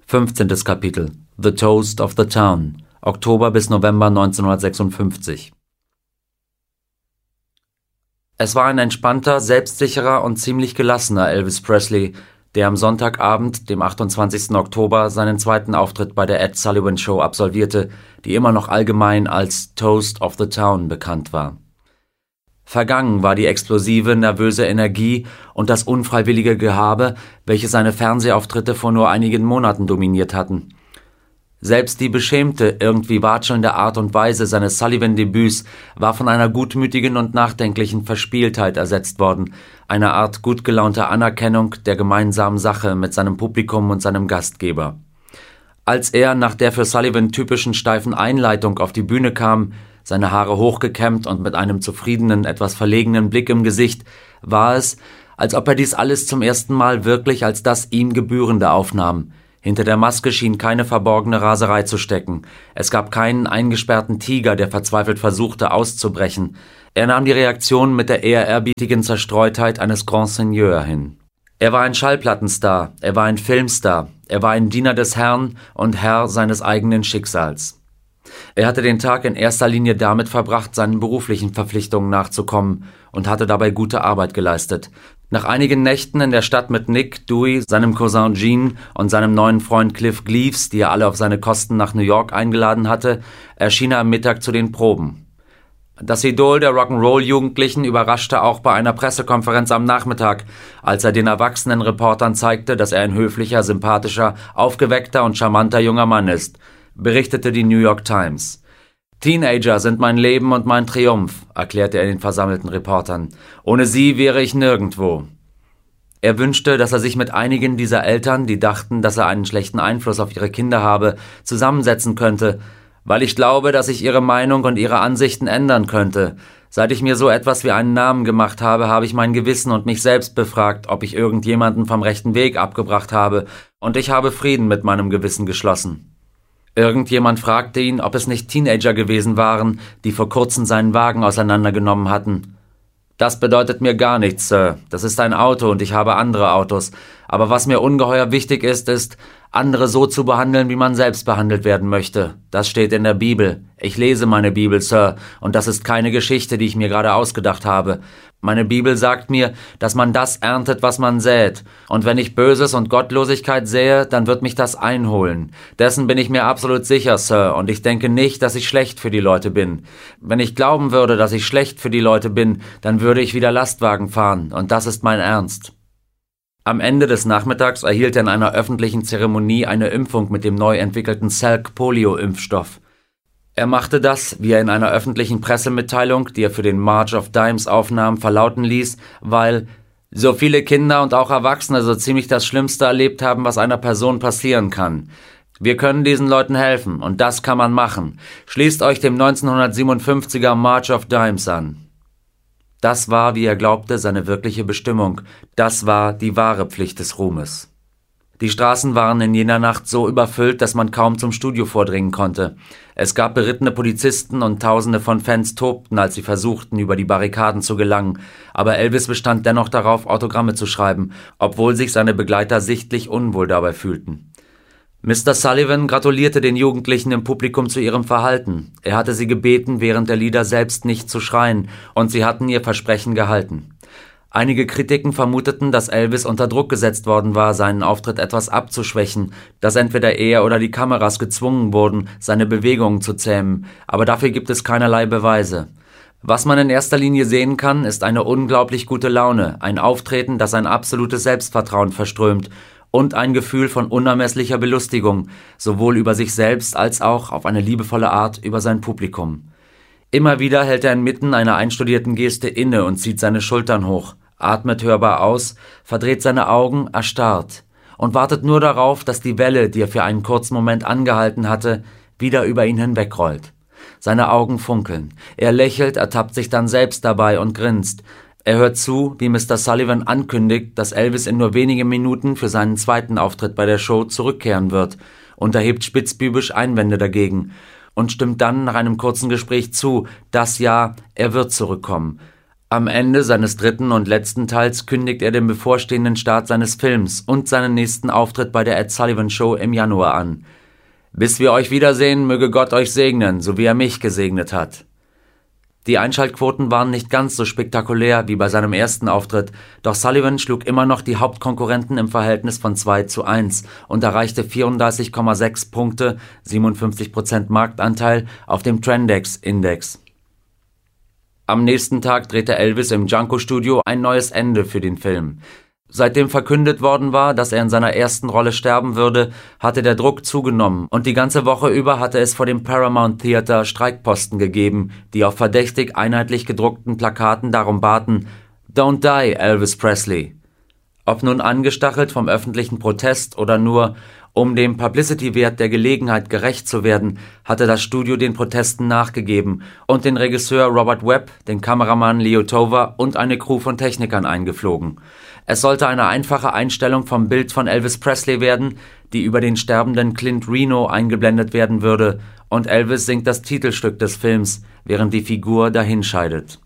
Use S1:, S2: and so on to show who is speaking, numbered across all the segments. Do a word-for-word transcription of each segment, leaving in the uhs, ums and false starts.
S1: fünfzehntes Kapitel The Toast of the Town, Oktober bis November neunzehnhundertsechsundfünfzig. Es war ein entspannter, selbstsicherer und ziemlich gelassener Elvis Presley, der am Sonntagabend, dem achtundzwanzigsten Oktober, seinen zweiten Auftritt bei der Ed Sullivan Show absolvierte, die immer noch allgemein als Toast of the Town bekannt war. Vergangen war die explosive, nervöse Energie und das unfreiwillige Gehabe, welche seine Fernsehauftritte vor nur einigen Monaten dominiert hatten. Selbst die beschämte, irgendwie watschelnde Art und Weise seines Sullivan-Debüts war von einer gutmütigen und nachdenklichen Verspieltheit ersetzt worden, einer Art gut gelaunter Anerkennung der gemeinsamen Sache mit seinem Publikum und seinem Gastgeber. Als er nach der für Sullivan typischen steifen Einleitung auf die Bühne kam, seine Haare hochgekämmt und mit einem zufriedenen, etwas verlegenen Blick im Gesicht, war es, als ob er dies alles zum ersten Mal wirklich als das ihm Gebührende aufnahm. Hinter der Maske schien keine verborgene Raserei zu stecken. Es gab keinen eingesperrten Tiger, der verzweifelt versuchte, auszubrechen. Er nahm die Reaktion mit der ehrerbietigen Zerstreutheit eines Grand Seigneur hin. Er war ein Schallplattenstar, er war ein Filmstar, er war ein Diener des Herrn und Herr seines eigenen Schicksals. Er hatte den Tag in erster Linie damit verbracht, seinen beruflichen Verpflichtungen nachzukommen und hatte dabei gute Arbeit geleistet. Nach einigen Nächten in der Stadt mit Nick, Dewey, seinem Cousin Gene und seinem neuen Freund Cliff Gleaves, die er alle auf seine Kosten nach New York eingeladen hatte, erschien er am Mittag zu den Proben. Das Idol der Rock'n'Roll-Jugendlichen überraschte auch bei einer Pressekonferenz am Nachmittag, als er den erwachsenen Reportern zeigte, dass er ein höflicher, sympathischer, aufgeweckter und charmanter junger Mann ist, berichtete die New York Times. »Teenager sind mein Leben und mein Triumph«, erklärte er den versammelten Reportern. »Ohne sie wäre ich nirgendwo.« Er wünschte, dass er sich mit einigen dieser Eltern, die dachten, dass er einen schlechten Einfluss auf ihre Kinder habe, zusammensetzen könnte, weil ich glaube, dass ich ihre Meinung und ihre Ansichten ändern könnte. Seit ich mir so etwas wie einen Namen gemacht habe, habe ich mein Gewissen und mich selbst befragt, ob ich irgendjemanden vom rechten Weg abgebracht habe, und ich habe Frieden mit meinem Gewissen geschlossen. Irgendjemand fragte ihn, ob es nicht Teenager gewesen waren, die vor kurzem seinen Wagen auseinandergenommen hatten. »Das bedeutet mir gar nichts, Sir. Das ist ein Auto und ich habe andere Autos. Aber was mir ungeheuer wichtig ist, ist, andere so zu behandeln, wie man selbst behandelt werden möchte. Das steht in der Bibel. Ich lese meine Bibel, Sir, und das ist keine Geschichte, die ich mir gerade ausgedacht habe. Meine Bibel sagt mir, dass man das erntet, was man sät. Und wenn ich Böses und Gottlosigkeit sähe, dann wird mich das einholen. Dessen bin ich mir absolut sicher, Sir, und ich denke nicht, dass ich schlecht für die Leute bin. Wenn ich glauben würde, dass ich schlecht für die Leute bin, dann würde ich wieder Lastwagen fahren, und das ist mein Ernst.« Am Ende des Nachmittags erhielt er in einer öffentlichen Zeremonie eine Impfung mit dem neu entwickelten Salk-Polio-Impfstoff. Er machte das, wie er in einer öffentlichen Pressemitteilung, die er für den March of Dimes aufnahm, verlauten ließ, weil so viele Kinder und auch Erwachsene so ziemlich das Schlimmste erlebt haben, was einer Person passieren kann. Wir können diesen Leuten helfen, und das kann man machen. Schließt euch dem neunzehnhundertsiebenundfünfziger March of Dimes an. Das war, wie er glaubte, seine wirkliche Bestimmung. Das war die wahre Pflicht des Ruhmes. Die Straßen waren in jener Nacht so überfüllt, dass man kaum zum Studio vordringen konnte. Es gab berittene Polizisten und Tausende von Fans tobten, als sie versuchten, über die Barrikaden zu gelangen. Aber Elvis bestand dennoch darauf, Autogramme zu schreiben, obwohl sich seine Begleiter sichtlich unwohl dabei fühlten. Mister Sullivan gratulierte den Jugendlichen im Publikum zu ihrem Verhalten. Er hatte sie gebeten, während der Lieder selbst nicht zu schreien, und sie hatten ihr Versprechen gehalten. Einige Kritiken vermuteten, dass Elvis unter Druck gesetzt worden war, seinen Auftritt etwas abzuschwächen, dass entweder er oder die Kameras gezwungen wurden, seine Bewegungen zu zähmen, aber dafür gibt es keinerlei Beweise. Was man in erster Linie sehen kann, ist eine unglaublich gute Laune, ein Auftreten, das ein absolutes Selbstvertrauen verströmt, und ein Gefühl von unermesslicher Belustigung, sowohl über sich selbst als auch auf eine liebevolle Art über sein Publikum. Immer wieder hält er inmitten einer einstudierten Geste inne und zieht seine Schultern hoch, atmet hörbar aus, verdreht seine Augen, erstarrt und wartet nur darauf, dass die Welle, die er für einen kurzen Moment angehalten hatte, wieder über ihn hinwegrollt. Seine Augen funkeln. Er lächelt, ertappt sich dann selbst dabei und grinst. Er hört zu, wie Mister Sullivan ankündigt, dass Elvis in nur wenigen Minuten für seinen zweiten Auftritt bei der Show zurückkehren wird, und erhebt spitzbübisch Einwände dagegen und stimmt dann nach einem kurzen Gespräch zu, dass ja, er wird zurückkommen. Am Ende seines dritten und letzten Teils kündigt er den bevorstehenden Start seines Films und seinen nächsten Auftritt bei der Ed Sullivan Show im Januar an. »Bis wir euch wiedersehen, möge Gott euch segnen, so wie er mich gesegnet hat.« Die Einschaltquoten waren nicht ganz so spektakulär wie bei seinem ersten Auftritt, doch Sullivan schlug immer noch die Hauptkonkurrenten im Verhältnis von zwei zu eins und erreichte vierunddreißig Komma sechs Punkte, siebenundfünfzig Prozent Marktanteil, auf dem Trendex-Index. Am nächsten Tag drehte Elvis im Junko-Studio ein neues Ende für den Film. Seitdem verkündet worden war, dass er in seiner ersten Rolle sterben würde, hatte der Druck zugenommen und die ganze Woche über hatte es vor dem Paramount Theater Streikposten gegeben, die auf verdächtig einheitlich gedruckten Plakaten darum baten: »Don't die, Elvis Presley«. Ob nun angestachelt vom öffentlichen Protest oder nur um dem Publicity-Wert der Gelegenheit gerecht zu werden, hatte das Studio den Protesten nachgegeben und den Regisseur Robert Webb, den Kameramann Leo Tover und eine Crew von Technikern eingeflogen. Es sollte eine einfache Einstellung vom Bild von Elvis Presley werden, die über den sterbenden Clint Reno eingeblendet werden würde, und Elvis singt das Titelstück des Films, während die Figur dahinscheidet.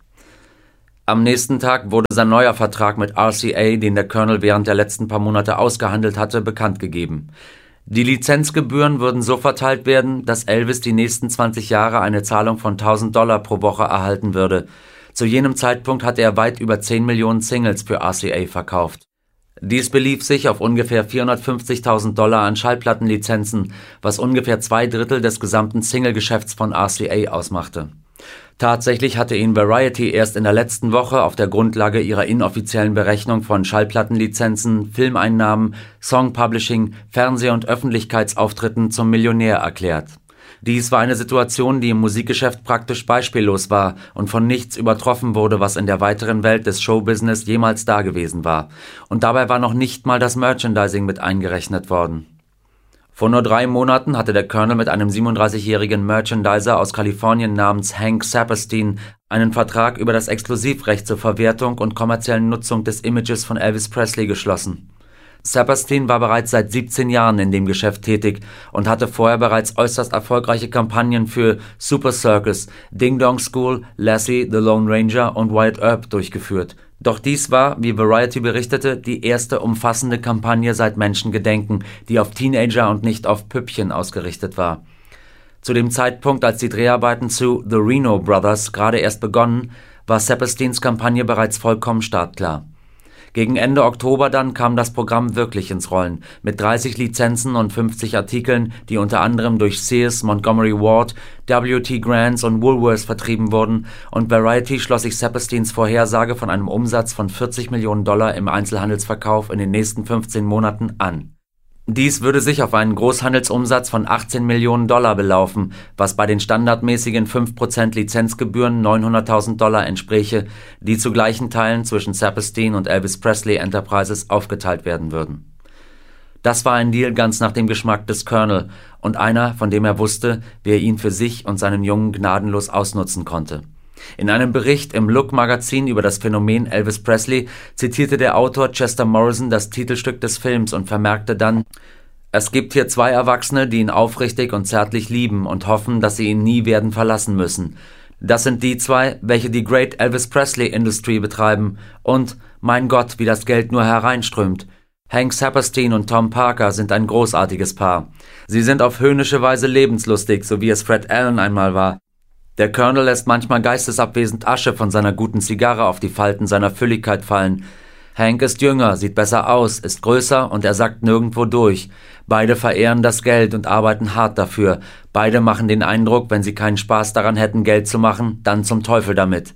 S1: Am nächsten Tag wurde sein neuer Vertrag mit R C A, den der Colonel während der letzten paar Monate ausgehandelt hatte, bekannt gegeben. Die Lizenzgebühren würden so verteilt werden, dass Elvis die nächsten zwanzig Jahre eine Zahlung von tausend Dollar pro Woche erhalten würde. Zu jenem Zeitpunkt hatte er weit über zehn Millionen Singles für R C A verkauft. Dies belief sich auf ungefähr vierhundertfünfzigtausend Dollar an Schallplattenlizenzen, was ungefähr zwei Drittel des gesamten Single-Geschäfts von R C A ausmachte. Tatsächlich hatte ihn Variety erst in der letzten Woche auf der Grundlage ihrer inoffiziellen Berechnung von Schallplattenlizenzen, Filmeinnahmen, Songpublishing, Fernseh- und Öffentlichkeitsauftritten zum Millionär erklärt. Dies war eine Situation, die im Musikgeschäft praktisch beispiellos war und von nichts übertroffen wurde, was in der weiteren Welt des Showbusiness jemals dagewesen war. Und dabei war noch nicht mal das Merchandising mit eingerechnet worden. Vor nur drei Monaten hatte der Colonel mit einem siebenunddreißigjährigen Merchandiser aus Kalifornien namens Hank Saperstein einen Vertrag über das Exklusivrecht zur Verwertung und kommerziellen Nutzung des Images von Elvis Presley geschlossen. Saperstein war bereits seit siebzehn Jahren in dem Geschäft tätig und hatte vorher bereits äußerst erfolgreiche Kampagnen für Super Circus, Ding Dong School, Lassie, The Lone Ranger und Wyatt Earp durchgeführt. Doch dies war, wie Variety berichtete, die erste umfassende Kampagne seit Menschengedenken, die auf Teenager und nicht auf Püppchen ausgerichtet war. Zu dem Zeitpunkt, als die Dreharbeiten zu The Reno Brothers gerade erst begonnen, war Sapersteins Kampagne bereits vollkommen startklar. Gegen Ende Oktober dann kam das Programm wirklich ins Rollen, mit dreißig Lizenzen und fünfzig Artikeln, die unter anderem durch Sears, Montgomery Ward, W T Grants und Woolworths vertrieben wurden, und Variety schloss sich Sapersteins Vorhersage von einem Umsatz von vierzig Millionen Dollar im Einzelhandelsverkauf in den nächsten fünfzehn Monaten an. Dies würde sich auf einen Großhandelsumsatz von achtzehn Millionen Dollar belaufen, was bei den standardmäßigen fünf Prozent Lizenzgebühren neunhunderttausend Dollar entspräche, die zu gleichen Teilen zwischen Saperstein und Elvis Presley Enterprises aufgeteilt werden würden. Das war ein Deal ganz nach dem Geschmack des Colonel und einer, von dem er wusste, wie er ihn für sich und seinen Jungen gnadenlos ausnutzen konnte. In einem Bericht im Look-Magazin über das Phänomen Elvis Presley zitierte der Autor Chester Morrison das Titelstück des Films und vermerkte dann: »Es gibt hier zwei Erwachsene, die ihn aufrichtig und zärtlich lieben und hoffen, dass sie ihn nie werden verlassen müssen. Das sind die zwei, welche die Great Elvis Presley Industry betreiben und, mein Gott, wie das Geld nur hereinströmt. Hank Saperstein und Tom Parker sind ein großartiges Paar. Sie sind auf höhnische Weise lebenslustig, so wie es Fred Allen einmal war. Der Colonel lässt manchmal geistesabwesend Asche von seiner guten Zigarre auf die Falten seiner Fülligkeit fallen. Hank ist jünger, sieht besser aus, ist größer und er sackt nirgendwo durch. Beide verehren das Geld und arbeiten hart dafür. Beide machen den Eindruck, wenn sie keinen Spaß daran hätten, Geld zu machen, dann zum Teufel damit.«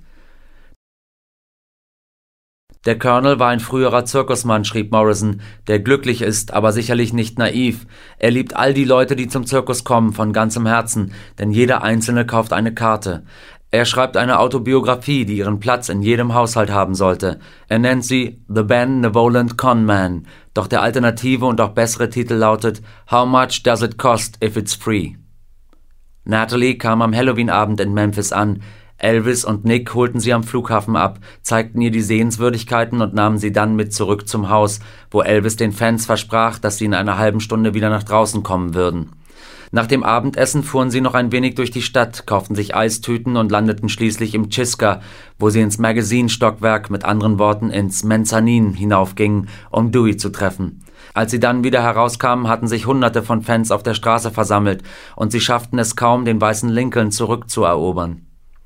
S1: Der Colonel war ein früherer Zirkusmann, schrieb Morrison, der glücklich ist, aber sicherlich nicht naiv. Er liebt all die Leute, die zum Zirkus kommen, von ganzem Herzen, denn jeder Einzelne kauft eine Karte. Er schreibt eine Autobiografie, die ihren Platz in jedem Haushalt haben sollte. Er nennt sie The Benevolent Con Man, doch der alternative und auch bessere Titel lautet How Much Does It Cost If It's Free? Natalie kam am Halloween-Abend in Memphis an. Elvis und Nick holten sie am Flughafen ab, zeigten ihr die Sehenswürdigkeiten und nahmen sie dann mit zurück zum Haus, wo Elvis den Fans versprach, dass sie in einer halben Stunde wieder nach draußen kommen würden. Nach dem Abendessen fuhren sie noch ein wenig durch die Stadt, kauften sich Eistüten und landeten schließlich im Chisca, wo sie ins Magazine-Stockwerk, mit anderen Worten ins Mezzanin, hinaufgingen, um Dewey zu treffen. Als sie dann wieder herauskamen, hatten sich Hunderte von Fans auf der Straße versammelt und sie schafften es kaum, den weißen Lincoln zurückzuerobern.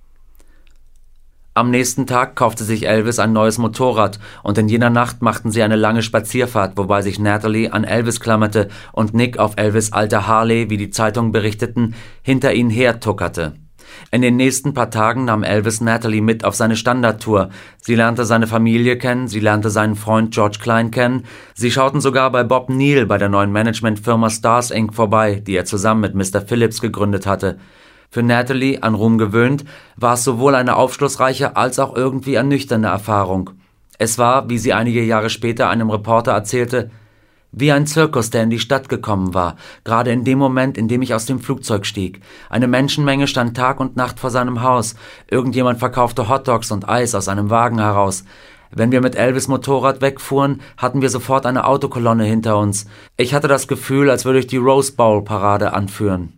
S1: Am nächsten Tag kaufte sich Elvis ein neues Motorrad und in jener Nacht machten sie eine lange Spazierfahrt, wobei sich Natalie an Elvis klammerte und Nick auf Elvis' alter Harley, wie die Zeitungen berichteten, hinter ihnen hertuckerte. In den nächsten paar Tagen nahm Elvis Natalie mit auf seine Standardtour. Sie lernte seine Familie kennen, sie lernte seinen Freund George Klein kennen. Sie schauten sogar bei Bob Neal bei der neuen Managementfirma Stars Incorporated vorbei, die er zusammen mit Mister Phillips gegründet hatte. Für Natalie, an Ruhm gewöhnt, war es sowohl eine aufschlussreiche als auch irgendwie ernüchternde Erfahrung. Es war, wie sie einige Jahre später einem Reporter erzählte, wie ein Zirkus, der in die Stadt gekommen war, gerade in dem Moment, in dem ich aus dem Flugzeug stieg. Eine Menschenmenge stand Tag und Nacht vor seinem Haus. Irgendjemand verkaufte Hotdogs und Eis aus einem Wagen heraus. Wenn wir mit Elvis' Motorrad wegfuhren, hatten wir sofort eine Autokolonne hinter uns. Ich hatte das Gefühl, als würde ich die Rose Bowl Parade anführen.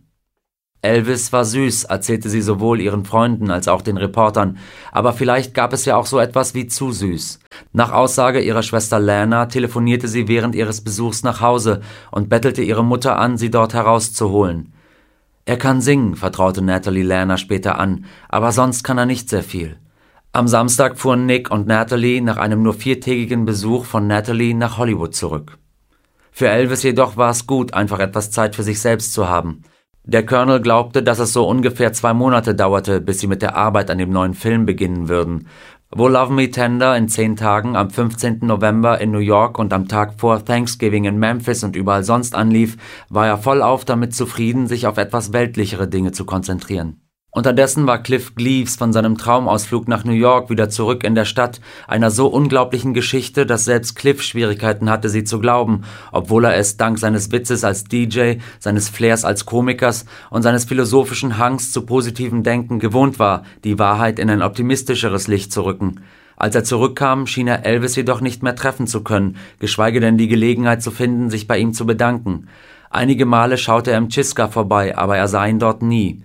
S1: Elvis war süß, erzählte sie sowohl ihren Freunden als auch den Reportern, aber vielleicht gab es ja auch so etwas wie zu süß. Nach Aussage ihrer Schwester Lana telefonierte sie während ihres Besuchs nach Hause und bettelte ihre Mutter an, sie dort herauszuholen. Er kann singen, vertraute Natalie Lana später an, aber sonst kann er nicht sehr viel. Am Samstag fuhren Nick und Natalie nach einem nur viertägigen Besuch von Natalie nach Hollywood zurück. Für Elvis jedoch war es gut, einfach etwas Zeit für sich selbst zu haben. Der Colonel glaubte, dass es so ungefähr zwei Monate dauerte, bis sie mit der Arbeit an dem neuen Film beginnen würden. Wo Love Me Tender in zehn Tagen am fünfzehnten November in New York und am Tag vor Thanksgiving in Memphis und überall sonst anlief, war er vollauf damit zufrieden, sich auf etwas weltlichere Dinge zu konzentrieren. Unterdessen war Cliff Gleaves von seinem Traumausflug nach New York wieder zurück in der Stadt, einer so unglaublichen Geschichte, dass selbst Cliff Schwierigkeiten hatte, sie zu glauben, obwohl er es dank seines Witzes als D J, seines Flairs als Komikers und seines philosophischen Hangs zu positivem Denken gewohnt war, die Wahrheit in ein optimistischeres Licht zu rücken. Als er zurückkam, schien er Elvis jedoch nicht mehr treffen zu können, geschweige denn die Gelegenheit zu finden, sich bei ihm zu bedanken. Einige Male schaute er im Chisca vorbei, aber er sah ihn dort nie.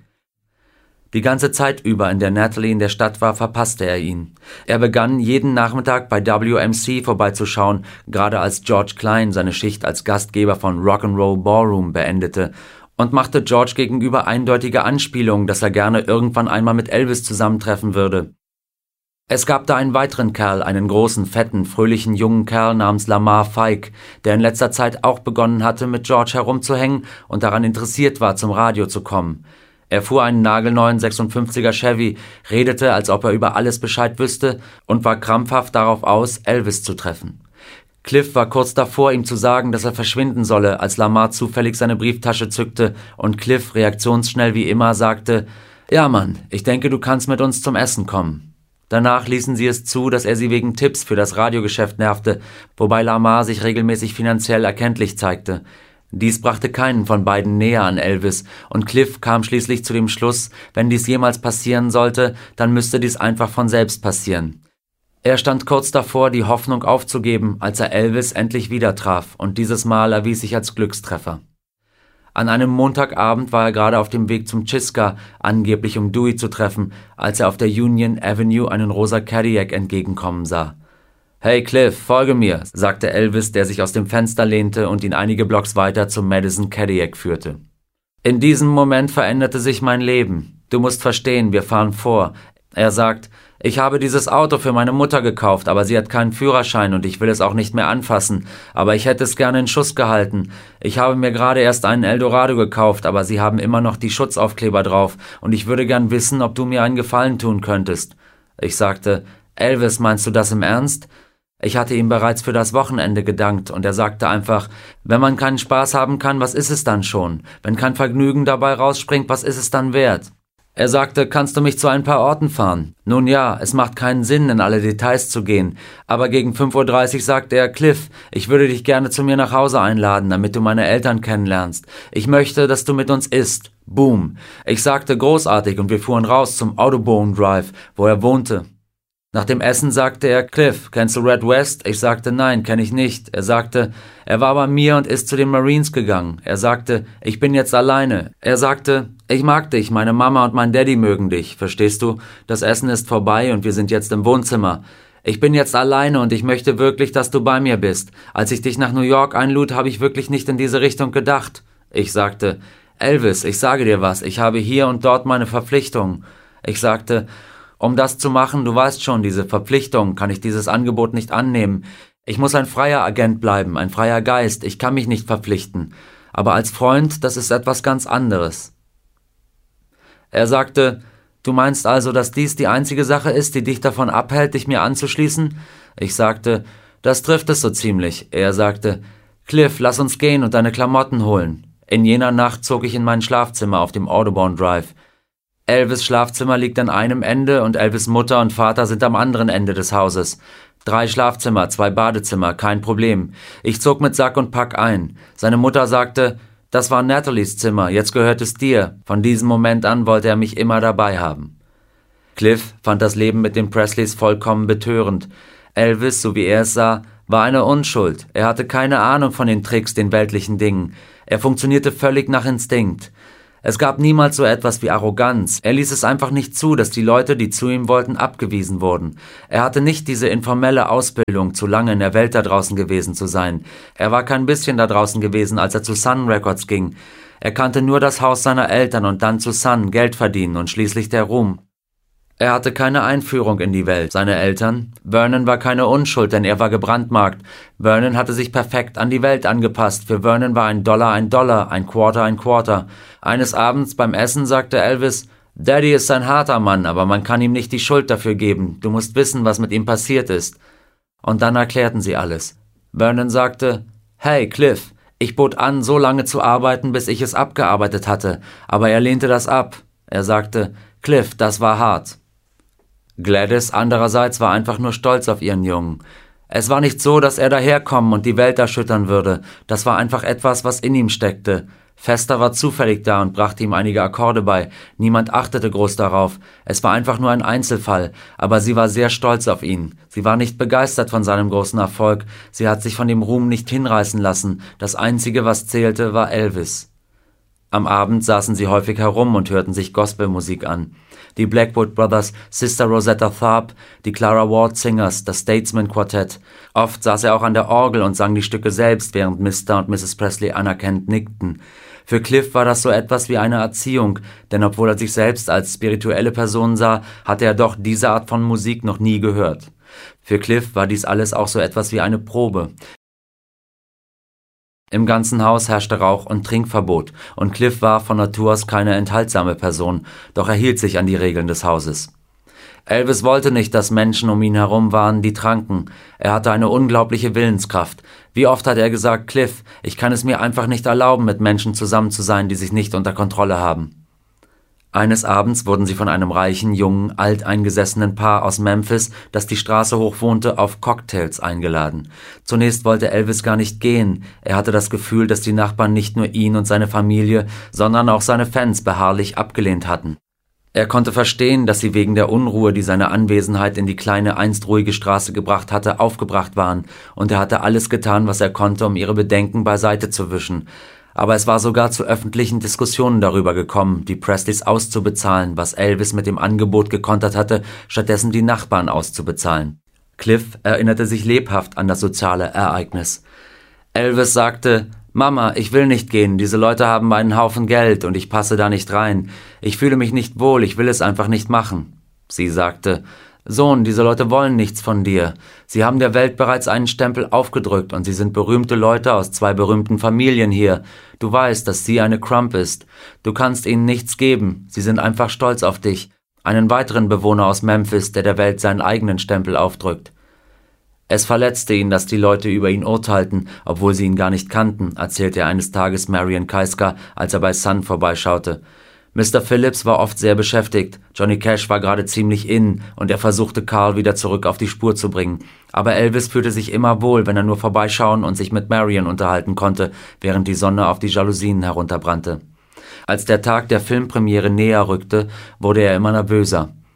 S1: Die ganze Zeit über, in der Natalie in der Stadt war, verpasste er ihn. Er begann, jeden Nachmittag bei W M C vorbeizuschauen, gerade als George Klein seine Schicht als Gastgeber von Rock'n'Roll Ballroom beendete, und machte George gegenüber eindeutige Anspielungen, dass er gerne irgendwann einmal mit Elvis zusammentreffen würde. Es gab da einen weiteren Kerl, einen großen, fetten, fröhlichen jungen Kerl namens Lamar Fike, der in letzter Zeit auch begonnen hatte, mit George herumzuhängen und daran interessiert war, zum Radio zu kommen. Er fuhr einen nagelneuen sechsundfünfziger Chevy, redete, als ob er über alles Bescheid wüsste und war krampfhaft darauf aus, Elvis zu treffen. Cliff war kurz davor, ihm zu sagen, dass er verschwinden solle, als Lamar zufällig seine Brieftasche zückte und Cliff, reaktionsschnell wie immer, sagte, »Ja, Mann, ich denke, du kannst mit uns zum Essen kommen.« Danach ließen sie es zu, dass er sie wegen Tipps für das Radiogeschäft nervte, wobei Lamar sich regelmäßig finanziell erkenntlich zeigte. Dies brachte keinen von beiden näher an Elvis, und Cliff kam schließlich zu dem Schluss, wenn dies jemals passieren sollte, dann müsste dies einfach von selbst passieren. Er stand kurz davor, die Hoffnung aufzugeben, als er Elvis endlich wieder traf, und dieses Mal erwies sich als Glückstreffer. An einem Montagabend war er gerade auf dem Weg zum Chisca, angeblich um Dewey zu treffen, als er auf der Union Avenue einen rosa Cadillac entgegenkommen sah. »Hey Cliff, folge mir«, sagte Elvis, der sich aus dem Fenster lehnte und ihn einige Blocks weiter zum Madison Cadillac führte. »In diesem Moment veränderte sich mein Leben. Du musst verstehen, wir fahren vor. Er sagt, ich habe dieses Auto für meine Mutter gekauft, aber sie hat keinen Führerschein und ich will es auch nicht mehr anfassen, aber ich hätte es gerne in Schuss gehalten. Ich habe mir gerade erst einen Eldorado gekauft, aber sie haben immer noch die Schutzaufkleber drauf und ich würde gern wissen, ob du mir einen Gefallen tun könntest.« Ich sagte, »Elvis, meinst du das im Ernst?« Ich hatte ihm bereits für das Wochenende gedankt und er sagte einfach, wenn man keinen Spaß haben kann, was ist es dann schon? Wenn kein Vergnügen dabei rausspringt, was ist es dann wert? Er sagte, kannst du mich zu ein paar Orten fahren? Nun ja, es macht keinen Sinn, in alle Details zu gehen, aber gegen fünf Uhr dreißig sagte er, Cliff, ich würde dich gerne zu mir nach Hause einladen, damit du meine Eltern kennenlernst. Ich möchte, dass du mit uns isst. Boom. Ich sagte, großartig, und wir fuhren raus zum Audubon Drive, wo er wohnte. Nach dem Essen sagte er, Cliff, kennst du Red West? Ich sagte, nein, kenne ich nicht. Er sagte, er war bei mir und ist zu den Marines gegangen. Er sagte, ich bin jetzt alleine. Er sagte, ich mag dich, meine Mama und mein Daddy mögen dich. Verstehst du? Das Essen ist vorbei und wir sind jetzt im Wohnzimmer. Ich bin jetzt alleine und ich möchte wirklich, dass du bei mir bist. Als ich dich nach New York einlud, habe ich wirklich nicht in diese Richtung gedacht. Ich sagte, Elvis, ich sage dir was, ich habe hier und dort meine Verpflichtungen. Ich sagte, um das zu machen, du weißt schon, diese Verpflichtung, kann ich dieses Angebot nicht annehmen. Ich muss ein freier Agent bleiben, ein freier Geist, ich kann mich nicht verpflichten. Aber als Freund, das ist etwas ganz anderes. Er sagte, du meinst also, dass dies die einzige Sache ist, die dich davon abhält, dich mir anzuschließen? Ich sagte, das trifft es so ziemlich. Er sagte, Cliff, lass uns gehen und deine Klamotten holen. In jener Nacht zog ich in mein Schlafzimmer auf dem Audubon Drive. Elvis' Schlafzimmer liegt an einem Ende und Elvis' Mutter und Vater sind am anderen Ende des Hauses. Drei Schlafzimmer, zwei Badezimmer, kein Problem. Ich zog mit Sack und Pack ein. Seine Mutter sagte, das war Nathalies Zimmer, jetzt gehört es dir. Von diesem Moment an wollte er mich immer dabei haben. Cliff fand das Leben mit den Presleys vollkommen betörend. Elvis, so wie er es sah, war eine Unschuld. Er hatte keine Ahnung von den Tricks, den weltlichen Dingen. Er funktionierte völlig nach Instinkt. Es gab niemals so etwas wie Arroganz. Er ließ es einfach nicht zu, dass die Leute, die zu ihm wollten, abgewiesen wurden. Er hatte nicht diese informelle Ausbildung, zu lange in der Welt da draußen gewesen zu sein. Er war kein bisschen da draußen gewesen, als er zu Sun Records ging. Er kannte nur das Haus seiner Eltern und dann zu Sun, Geld verdienen und schließlich der Ruhm. Er hatte keine Einführung in die Welt. Seine Eltern? Vernon war keine Unschuld, denn er war gebrandmarkt. Vernon hatte sich perfekt an die Welt angepasst. Für Vernon war ein Dollar ein Dollar, ein Quarter ein Quarter. Eines Abends beim Essen sagte Elvis, Daddy ist ein harter Mann, aber man kann ihm nicht die Schuld dafür geben. Du musst wissen, was mit ihm passiert ist. Und dann erklärten sie alles. Vernon sagte, hey Cliff, ich bot an, so lange zu arbeiten, bis ich es abgearbeitet hatte. Aber er lehnte das ab. Er sagte, Cliff, das war hart. Gladys andererseits war einfach nur stolz auf ihren Jungen. Es war nicht so, dass er daherkommen und die Welt erschüttern würde. Das war einfach etwas, was in ihm steckte. Fester war zufällig da und brachte ihm einige Akkorde bei. Niemand achtete groß darauf. Es war einfach nur ein Einzelfall, aber sie war sehr stolz auf ihn. Sie war nicht begeistert von seinem großen Erfolg. Sie hat sich von dem Ruhm nicht hinreißen lassen. Das Einzige, was zählte, war Elvis. Am Abend saßen sie häufig herum und hörten sich Gospelmusik an. Die Blackwood Brothers, Sister Rosetta Tharpe, die Clara Ward Singers, das Statesman Quartett. Oft saß er auch an der Orgel und sang die Stücke selbst, während Mister und Misses Presley anerkennend nickten. Für Cliff war das so etwas wie eine Erziehung, denn obwohl er sich selbst als spirituelle Person sah, hatte er doch diese Art von Musik noch nie gehört. Für Cliff war dies alles auch so etwas wie eine Probe. Im ganzen Haus herrschte Rauch- und Trinkverbot, und Cliff war von Natur aus keine enthaltsame Person, doch er hielt sich an die Regeln des Hauses. Elvis wollte nicht, dass Menschen um ihn herum waren, die tranken. Er hatte eine unglaubliche Willenskraft. Wie oft hat er gesagt, Cliff, ich kann es mir einfach nicht erlauben, mit Menschen zusammen zu sein, die sich nicht unter Kontrolle haben. Eines Abends wurden sie von einem reichen, jungen, alteingesessenen Paar aus Memphis, das die Straße hoch wohnte, auf Cocktails eingeladen. Zunächst wollte Elvis gar nicht gehen. Er hatte das Gefühl, dass die Nachbarn nicht nur ihn und seine Familie, sondern auch seine Fans beharrlich abgelehnt hatten. Er konnte verstehen, dass sie wegen der Unruhe, die seine Anwesenheit in die kleine, einst ruhige Straße gebracht hatte, aufgebracht waren, und er hatte alles getan, was er konnte, um ihre Bedenken beiseite zu wischen. Aber es war sogar zu öffentlichen Diskussionen darüber gekommen, die Presleys auszubezahlen, was Elvis mit dem Angebot gekontert hatte, stattdessen die Nachbarn auszubezahlen. Cliff erinnerte sich lebhaft an das soziale Ereignis. Elvis sagte, »Mama, ich will nicht gehen, diese Leute haben einen Haufen Geld und ich passe da nicht rein. Ich fühle mich nicht wohl, ich will es einfach nicht machen.« Sie sagte, »Sohn, diese Leute wollen nichts von dir. Sie haben der Welt bereits einen Stempel aufgedrückt und sie sind berühmte Leute aus zwei berühmten Familien hier. Du weißt, dass sie eine Crump ist. Du kannst ihnen nichts geben. Sie sind einfach stolz auf dich. Einen weiteren Bewohner aus Memphis, der der Welt seinen eigenen Stempel aufdrückt.« Es verletzte ihn, dass die Leute über ihn urteilten, obwohl sie ihn gar nicht kannten, erzählte er eines Tages Marion Keisker, als er bei Sun vorbeischaute. Mister Phillips war oft sehr beschäftigt, Johnny Cash war gerade ziemlich in und er versuchte Carl wieder zurück auf die Spur zu bringen. Aber Elvis fühlte sich immer wohl, wenn er nur vorbeischauen und sich mit Marion unterhalten konnte, während die Sonne auf die Jalousien herunterbrannte. Als der Tag der Filmpremiere näher rückte, wurde er immer nervöser.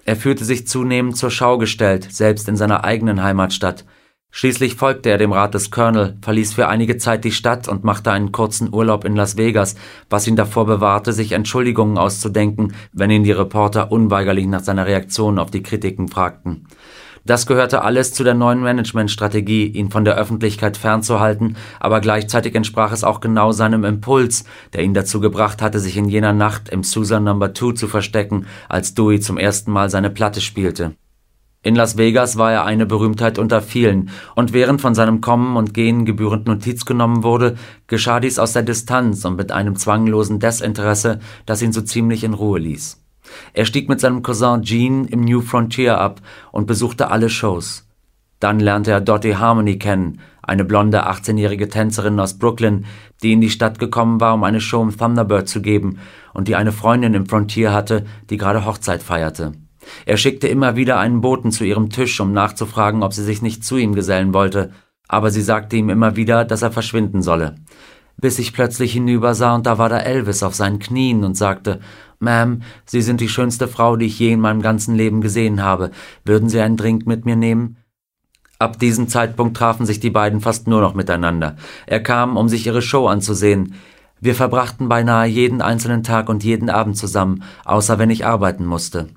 S1: Er fühlte sich zunehmend zur Schau gestellt, selbst in seiner eigenen Heimatstadt. Schließlich folgte er dem Rat des Colonel, verließ für einige Zeit die Stadt und machte einen kurzen Urlaub in Las Vegas, was ihn davor bewahrte, sich Entschuldigungen auszudenken, wenn ihn die Reporter unweigerlich nach seiner Reaktion auf die Kritiken fragten. Das gehörte alles zu der neuen Managementstrategie, ihn von der Öffentlichkeit fernzuhalten, aber gleichzeitig entsprach es auch genau seinem Impuls, der ihn dazu gebracht hatte, sich in jener Nacht im Susan Number Two zu verstecken, als Dewey zum ersten Mal seine Platte spielte. In Las Vegas war er eine Berühmtheit unter vielen, und während von seinem Kommen und Gehen gebührend Notiz genommen wurde, geschah dies aus der Distanz und mit einem zwanglosen Desinteresse, das ihn so ziemlich in Ruhe ließ. Er stieg mit seinem Cousin Gene im New Frontier ab und besuchte alle Shows. Dann lernte er Dottie Harmony kennen, eine blonde achtzehnjährige Tänzerin aus Brooklyn, die in die Stadt gekommen war, um eine Show im Thunderbird zu geben und die eine Freundin im Frontier hatte, die gerade Hochzeit feierte. Er schickte immer wieder einen Boten zu ihrem Tisch, um nachzufragen, ob sie sich nicht zu ihm gesellen wollte, aber sie sagte ihm immer wieder, dass er verschwinden solle. Bis ich plötzlich hinübersah und da war da Elvis auf seinen Knien und sagte, »Ma'am, Sie sind die schönste Frau, die ich je in meinem ganzen Leben gesehen habe. Würden Sie einen Drink mit mir nehmen?« Ab diesem Zeitpunkt trafen sich die beiden fast nur noch miteinander. Er kam, um sich ihre Show anzusehen. Wir verbrachten beinahe jeden einzelnen Tag und jeden Abend zusammen, außer wenn ich arbeiten musste.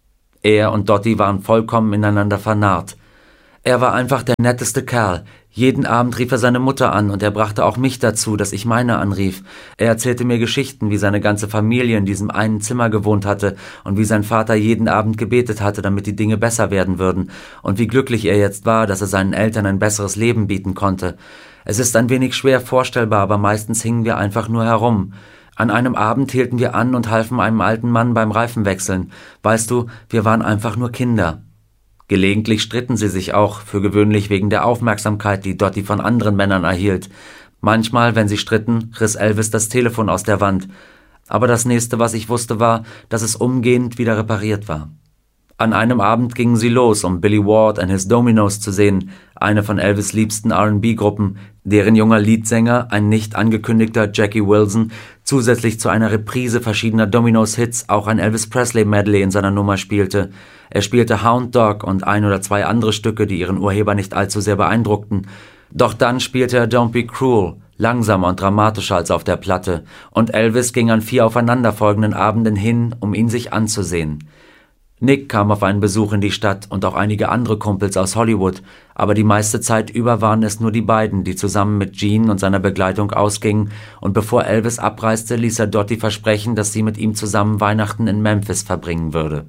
S1: Er und Dottie waren vollkommen ineinander vernarrt. Er war einfach der netteste Kerl. Jeden Abend rief er seine Mutter an und er brachte auch mich dazu, dass ich meine anrief. Er erzählte mir Geschichten, wie seine ganze Familie in diesem einen Zimmer gewohnt hatte und wie sein Vater jeden Abend gebetet hatte, damit die Dinge besser werden würden und wie glücklich er jetzt war, dass er seinen Eltern ein besseres Leben bieten konnte. Es ist ein wenig schwer vorstellbar, aber meistens hingen wir einfach nur herum. An einem Abend hielten wir an und halfen einem alten Mann beim Reifenwechseln. Weißt du, wir waren einfach nur Kinder. Gelegentlich stritten sie sich auch, für gewöhnlich wegen der Aufmerksamkeit, die Dottie von anderen Männern erhielt. Manchmal, wenn sie stritten, riss Elvis das Telefon aus der Wand. Aber das nächste, was ich wusste, war, dass es umgehend wieder repariert war. An einem Abend gingen sie los, um Billy Ward and His Dominoes zu sehen, eine von Elvis' liebsten R and B-Gruppen, deren junger Leadsänger, ein nicht angekündigter Jackie Wilson, zusätzlich zu einer Reprise verschiedener Dominoes-Hits auch ein Elvis Presley-Medley in seiner Nummer spielte. Er spielte Hound Dog und ein oder zwei andere Stücke, die ihren Urheber nicht allzu sehr beeindruckten. Doch dann spielte er Don't Be Cruel, langsamer und dramatischer als auf der Platte, und Elvis ging an vier aufeinanderfolgenden Abenden hin, um ihn sich anzusehen. Nick kam auf einen Besuch in die Stadt und auch einige andere Kumpels aus Hollywood, aber die meiste Zeit über waren es nur die beiden, die zusammen mit Gene und seiner Begleitung ausgingen, und bevor Elvis abreiste, ließ er Dottie versprechen, dass sie mit ihm zusammen Weihnachten in Memphis verbringen würde.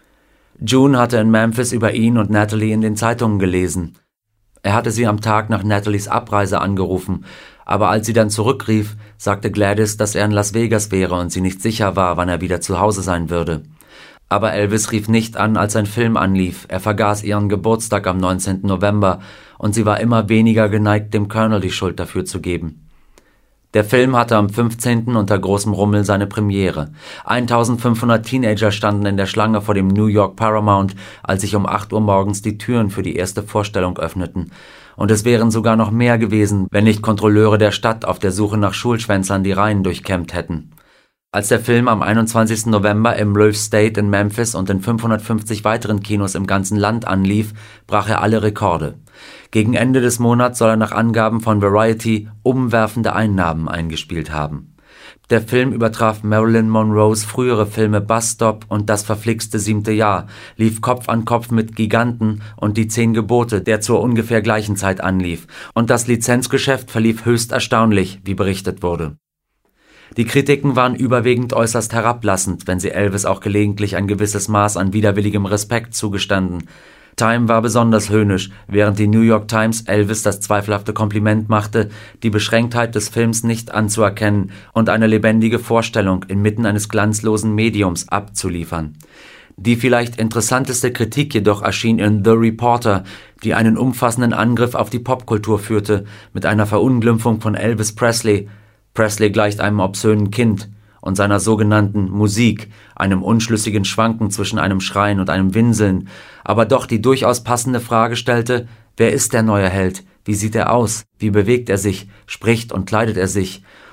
S1: June hatte in Memphis über ihn und Natalie in den Zeitungen gelesen. Er hatte sie am Tag nach Natalies Abreise angerufen, aber als sie dann zurückrief, sagte Gladys, dass er in Las Vegas wäre und sie nicht sicher war, wann er wieder zu Hause sein würde. Aber Elvis rief nicht an, als sein Film anlief. Er vergaß ihren Geburtstag am neunzehnten November und sie war immer weniger geneigt, dem Colonel die Schuld dafür zu geben. Der Film hatte am fünfzehnten unter großem Rummel seine Premiere. eintausendfünfhundert Teenager standen in der Schlange vor dem New York Paramount, als sich um acht Uhr morgens die Türen für die erste Vorstellung öffneten. Und es wären sogar noch mehr gewesen, wenn nicht Kontrolleure der Stadt auf der Suche nach Schulschwänzern die Reihen durchkämmt hätten. Als der Film am einundzwanzigsten November im Ralph State in Memphis und in fünfhundertfünfzig weiteren Kinos im ganzen Land anlief, brach er alle Rekorde. Gegen Ende des Monats soll er nach Angaben von Variety umwerfende Einnahmen eingespielt haben. Der Film übertraf Marilyn Monroes frühere Filme Bus Stop und Das verflixte siebte Jahr, lief Kopf an Kopf mit Giganten und Die Zehn Gebote, der zur ungefähr gleichen Zeit anlief, und das Lizenzgeschäft verlief höchst erstaunlich, wie berichtet wurde. Die Kritiken waren überwiegend äußerst herablassend, wenn sie Elvis auch gelegentlich ein gewisses Maß an widerwilligem Respekt zugestanden. Time war besonders höhnisch, während die New York Times Elvis das zweifelhafte Kompliment machte, die Beschränktheit des Films nicht anzuerkennen und eine lebendige Vorstellung inmitten eines glanzlosen Mediums abzuliefern. Die vielleicht interessanteste Kritik jedoch erschien in The Reporter, die einen umfassenden Angriff auf die Popkultur führte, mit einer Verunglimpfung von Elvis Presley. Presley gleicht einem obszönen Kind und seiner sogenannten Musik, einem unschlüssigen Schwanken zwischen einem Schreien und einem Winseln, aber doch die durchaus passende Frage stellte: Wer ist der neue Held? Wie sieht er aus? Wie bewegt er sich? Spricht und kleidet er sich?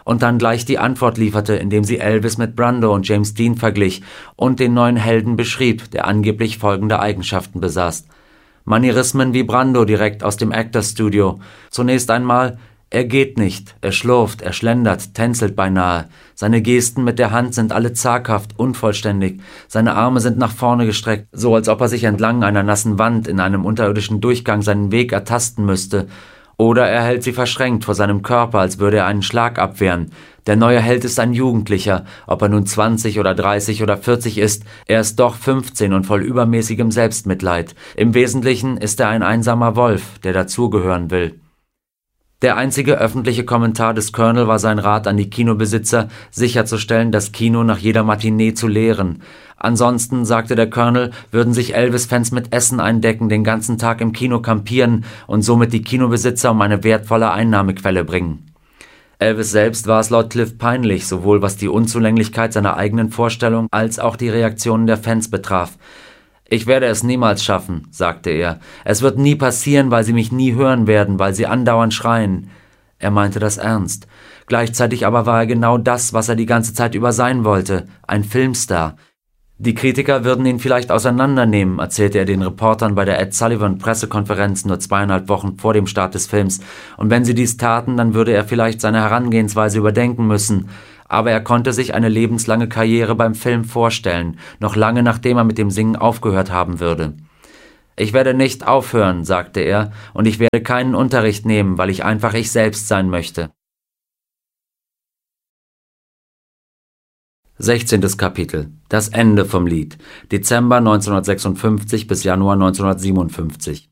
S1: und dann gleich die Antwort lieferte, indem sie Elvis mit Brando und James Dean verglich und den neuen Helden beschrieb, der angeblich folgende Eigenschaften besaß. Manierismen wie Brando direkt aus dem Actors Studio. Zunächst einmal: Er geht nicht, er schlurft, er schlendert, tänzelt beinahe. Seine Gesten mit der Hand sind alle zaghaft, unvollständig. Seine Arme sind nach vorne gestreckt, so als ob er sich entlang einer nassen Wand in einem unterirdischen Durchgang seinen Weg ertasten müsste. Oder er hält sie verschränkt vor seinem Körper, als würde er einen Schlag abwehren. Der neue Held ist ein Jugendlicher, ob er nun zwanzig oder dreißig oder vierzig ist, er ist doch fünfzehn und voll übermäßigem Selbstmitleid. Im Wesentlichen ist er ein einsamer Wolf, der dazugehören will. Der einzige öffentliche Kommentar des Colonel war sein Rat an die Kinobesitzer, sicherzustellen, das Kino nach jeder Matinee zu leeren. Ansonsten, sagte der Colonel, würden sich Elvis-Fans mit Essen eindecken, den ganzen Tag im Kino kampieren und somit die Kinobesitzer um eine wertvolle Einnahmequelle bringen. Elvis selbst war es laut Cliff peinlich, sowohl was die Unzulänglichkeit seiner eigenen Vorstellung als auch die Reaktionen der Fans betraf. »Ich werde es niemals schaffen«, sagte er. »Es wird nie passieren, weil sie mich nie hören werden, weil sie andauernd schreien.« Er meinte das ernst. Gleichzeitig aber war er genau das, was er die ganze Zeit über sein wollte, ein Filmstar. Die Kritiker würden ihn vielleicht auseinandernehmen, erzählte er den Reportern bei der Ed Sullivan Pressekonferenz nur zweieinhalb Wochen vor dem Start des Films. Und wenn sie dies taten, dann würde er vielleicht seine Herangehensweise überdenken müssen. Aber er konnte sich eine lebenslange Karriere beim Film vorstellen, noch lange nachdem er mit dem Singen aufgehört haben würde. »Ich werde nicht aufhören«, sagte er, »und ich werde keinen Unterricht nehmen, weil ich einfach ich selbst sein möchte.« sechzehntes Kapitel. Das Ende vom Lied. Dezember neunzehnhundertsechsundfünfzig bis Januar neunzehnhundertsiebenundfünfzig.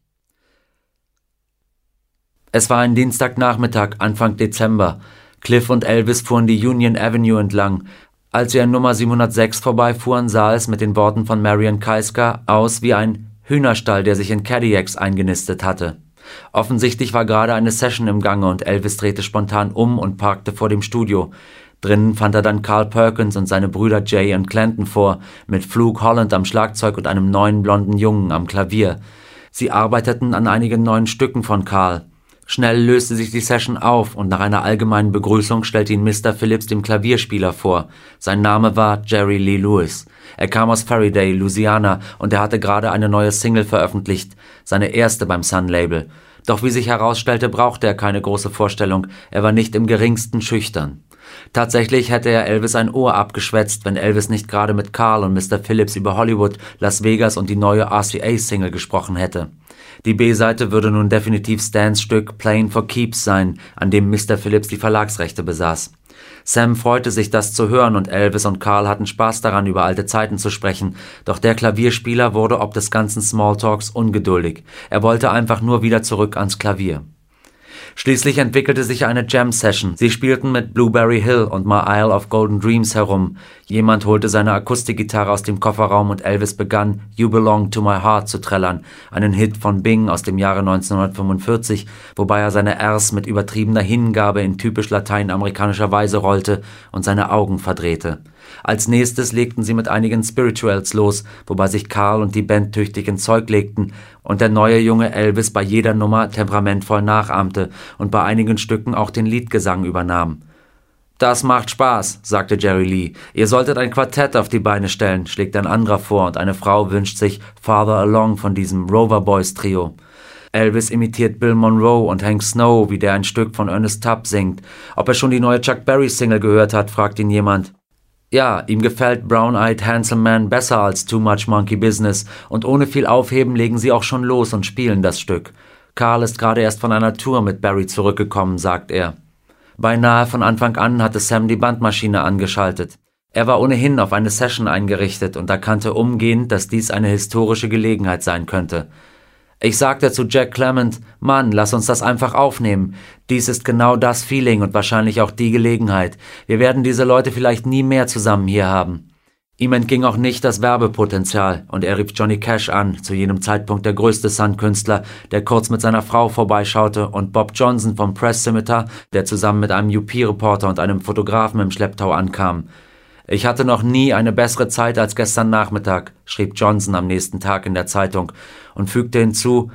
S1: Es war ein Dienstagnachmittag, Anfang Dezember. Cliff und Elvis fuhren die Union Avenue entlang. Als sie an Nummer siebenhundertsechs vorbeifuhren, sah es mit den Worten von Marion Keisker aus wie ein Hühnerstall, der sich in Cadillacs eingenistet hatte. Offensichtlich war gerade eine Session im Gange und Elvis drehte spontan um und parkte vor dem Studio. Drinnen fand er dann Carl Perkins und seine Brüder Jay und Clanton vor, mit Fluke Holland am Schlagzeug und einem neuen blonden Jungen am Klavier. Sie arbeiteten an einigen neuen Stücken von Carl. Schnell löste sich die Session auf und nach einer allgemeinen Begrüßung stellte ihn Mister Phillips dem Klavierspieler vor. Sein Name war Jerry Lee Lewis. Er kam aus Faraday, Louisiana, und er hatte gerade eine neue Single veröffentlicht, seine erste beim Sun-Label. Doch wie sich herausstellte, brauchte er keine große Vorstellung, er war nicht im geringsten schüchtern. Tatsächlich hätte er Elvis ein Ohr abgeschwätzt, wenn Elvis nicht gerade mit Carl und Mister Phillips über Hollywood, Las Vegas und die neue R C A-Single gesprochen hätte. Die B-Seite würde nun definitiv Stans Stück Playing for Keeps sein, an dem Mister Phillips die Verlagsrechte besaß. Sam freute sich, das zu hören, und Elvis und Carl hatten Spaß daran, über alte Zeiten zu sprechen, doch der Klavierspieler wurde ob des ganzen Smalltalks ungeduldig. Er wollte einfach nur wieder zurück ans Klavier. Schließlich entwickelte sich eine Jam-Session. Sie spielten mit Blueberry Hill und My Isle of Golden Dreams herum. Jemand holte seine Akustikgitarre aus dem Kofferraum und Elvis begann You Belong to My Heart zu trällern, einen Hit von Bing aus dem Jahre neunzehnhundertfünfundvierzig, wobei er seine R's mit übertriebener Hingabe in typisch lateinamerikanischer Weise rollte und seine Augen verdrehte. Als nächstes legten sie mit einigen Spirituals los, wobei sich Carl und die Band tüchtig ins Zeug legten und der neue junge Elvis bei jeder Nummer temperamentvoll nachahmte und bei einigen Stücken auch den Liedgesang übernahm. »Das macht Spaß«, sagte Jerry Lee. »Ihr solltet ein Quartett auf die Beine stellen«, schlägt ein anderer vor, und eine Frau wünscht sich Farther Along von diesem Rover Boys Trio. Elvis imitiert Bill Monroe und Hank Snow, wie der ein Stück von Ernest Tubb singt. Ob er schon die neue Chuck Berry Single gehört hat, fragt ihn jemand. Ja, ihm gefällt Brown-Eyed Handsome Man besser als Too Much Monkey Business, und ohne viel Aufheben legen sie auch schon los und spielen das Stück. Carl ist gerade erst von einer Tour mit Berry zurückgekommen, sagt er. Beinahe von Anfang an hatte Sam die Bandmaschine angeschaltet. Er war ohnehin auf eine Session eingerichtet und erkannte umgehend, dass dies eine historische Gelegenheit sein könnte. Ich sagte zu Jack Clement, Mann, lass uns das einfach aufnehmen. Dies ist genau das Feeling und wahrscheinlich auch die Gelegenheit. Wir werden diese Leute vielleicht nie mehr zusammen hier haben. Ihm entging auch nicht das Werbepotenzial und er rief Johnny Cash an, zu jenem Zeitpunkt der größte Sun-Künstler, der kurz mit seiner Frau vorbeischaute, und Bob Johnson vom Press Scimitar, der zusammen mit einem U P-Reporter und einem Fotografen im Schlepptau ankam. »Ich hatte noch nie eine bessere Zeit als gestern Nachmittag«, schrieb Johnson am nächsten Tag in der Zeitung und fügte hinzu,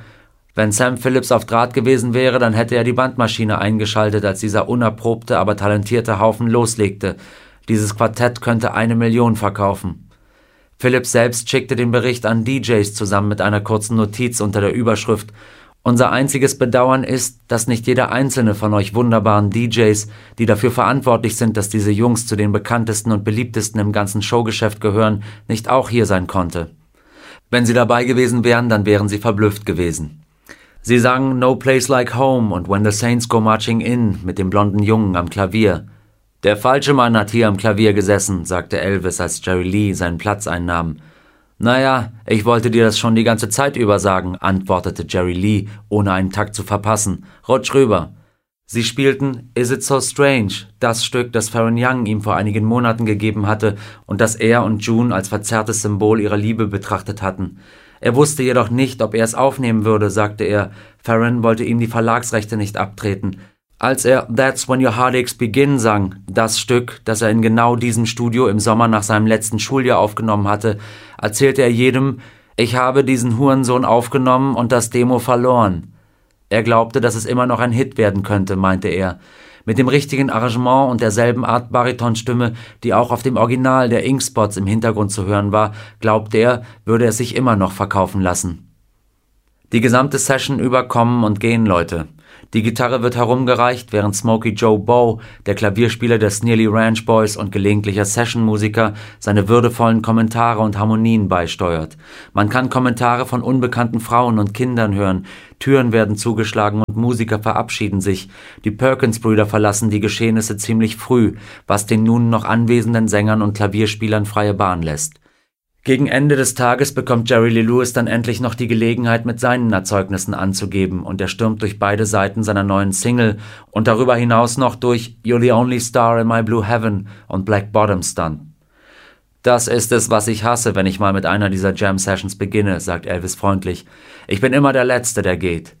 S1: Wenn Sam Phillips auf Draht gewesen wäre, dann hätte er die Bandmaschine eingeschaltet, als dieser unerprobte, aber talentierte Haufen loslegte. Dieses Quartett könnte eine Million verkaufen. Phillips selbst schickte den Bericht an D Js zusammen mit einer kurzen Notiz unter der Überschrift: Unser einziges Bedauern ist, dass nicht jeder einzelne von euch wunderbaren D Js, die dafür verantwortlich sind, dass diese Jungs zu den bekanntesten und beliebtesten im ganzen Showgeschäft gehören, nicht auch hier sein konnte. Wenn sie dabei gewesen wären, dann wären sie verblüfft gewesen. Sie sangen No Place Like Home und When the Saints Go Marching In mit dem blonden Jungen am Klavier. »Der falsche Mann hat hier am Klavier gesessen«, sagte Elvis, als Jerry Lee seinen Platz einnahm. »Naja, ich wollte dir das schon die ganze Zeit über sagen«, antwortete Jerry Lee, ohne einen Takt zu verpassen. »Rutsch rüber.« Sie spielten Is It So Strange, das Stück, das Faron Young ihm vor einigen Monaten gegeben hatte und das er und June als verzerrtes Symbol ihrer Liebe betrachtet hatten. Er wusste jedoch nicht, ob er es aufnehmen würde, sagte er. Faron wollte ihm die Verlagsrechte nicht abtreten. Als er That's When Your Heartaches Begin sang, das Stück, das er in genau diesem Studio im Sommer nach seinem letzten Schuljahr aufgenommen hatte, erzählte er jedem: Ich habe diesen Hurensohn aufgenommen und das Demo verloren. Er glaubte, dass es immer noch ein Hit werden könnte, meinte er. Mit dem richtigen Arrangement und derselben Art Baritonstimme, die auch auf dem Original der Ink-Spots im Hintergrund zu hören war, glaubte er, würde es sich immer noch verkaufen lassen. Die gesamte Session über kommen und gehen Leute. Die Gitarre wird herumgereicht, während Smokey Joe Bow, der Klavierspieler der Sneerly Ranch Boys und gelegentlicher Sessionmusiker, seine würdevollen Kommentare und Harmonien beisteuert. Man kann Kommentare von unbekannten Frauen und Kindern hören, Türen werden zugeschlagen und Musiker verabschieden sich. Die Perkins-Brüder verlassen die Geschehnisse ziemlich früh, was den nun noch anwesenden Sängern und Klavierspielern freie Bahn lässt. Gegen Ende des Tages bekommt Jerry Lee Lewis dann endlich noch die Gelegenheit, mit seinen Erzeugnissen anzugeben, und er stürmt durch beide Seiten seiner neuen Single und darüber hinaus noch durch You're the Only Star in My Blue Heaven und Black Bottoms dann. »Das ist es, was ich hasse, wenn ich mal mit einer dieser Jam-Sessions beginne«, sagt Elvis freundlich. »Ich bin immer der Letzte, der geht.«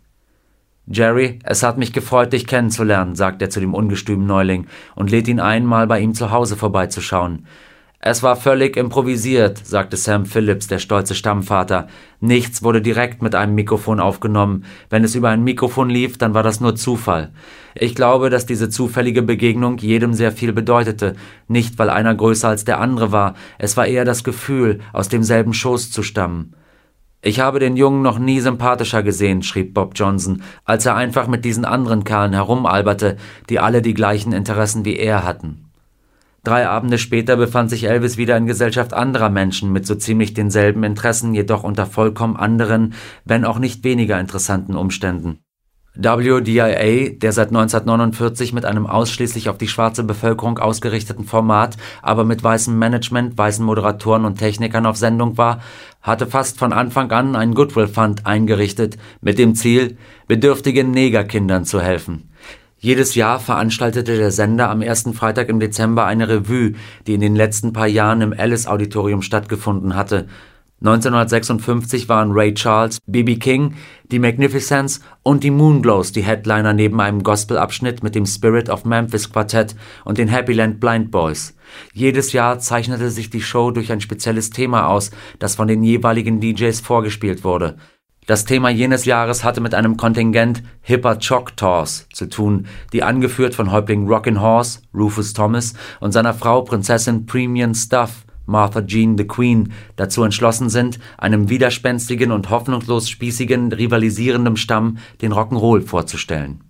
S1: »Jerry, es hat mich gefreut, dich kennenzulernen«, sagt er zu dem ungestümen Neuling und lädt ihn ein, mal bei ihm zu Hause vorbeizuschauen. »Es war völlig improvisiert«, sagte Sam Phillips, der stolze Stammvater. »Nichts wurde direkt mit einem Mikrofon aufgenommen. Wenn es über ein Mikrofon lief, dann war das nur Zufall. Ich glaube, dass diese zufällige Begegnung jedem sehr viel bedeutete. Nicht, weil einer größer als der andere war. Es war eher das Gefühl, aus demselben Schoß zu stammen.« »Ich habe den Jungen noch nie sympathischer gesehen«, schrieb Bob Johnson, als er einfach mit diesen anderen Kerlen herumalberte, die alle die gleichen Interessen wie er hatten. Drei Abende später befand sich Elvis wieder in Gesellschaft anderer Menschen mit so ziemlich denselben Interessen, jedoch unter vollkommen anderen, wenn auch nicht weniger interessanten Umständen. W D I A, der seit neunzehnhundertneunundvierzig mit einem ausschließlich auf die schwarze Bevölkerung ausgerichteten Format, aber mit weißem Management, weißen Moderatoren und Technikern auf Sendung war, hatte fast von Anfang an einen Goodwill Fund eingerichtet, mit dem Ziel, bedürftigen Negerkindern zu helfen. Jedes Jahr veranstaltete der Sender am ersten Freitag im Dezember eine Revue, die in den letzten paar Jahren im Alice Auditorium stattgefunden hatte. neunzehnhundertsechsundfünfzig waren Ray Charles, B B King, die Magnificents und die Moonglows die Headliner neben einem Gospelabschnitt mit dem Spirit of Memphis Quartett und den Happyland Blind Boys. Jedes Jahr zeichnete sich die Show durch ein spezielles Thema aus, das von den jeweiligen D Js vorgespielt wurde. Das Thema jenes Jahres hatte mit einem Kontingent hipper Choctaws zu tun, die angeführt von Häuptling Rockin' Horse, Rufus Thomas, und seiner Frau Prinzessin Premium Stuff, Martha Jean the Queen, dazu entschlossen sind, einem widerspenstigen und hoffnungslos spießigen, rivalisierenden Stamm den Rock'n'Roll vorzustellen.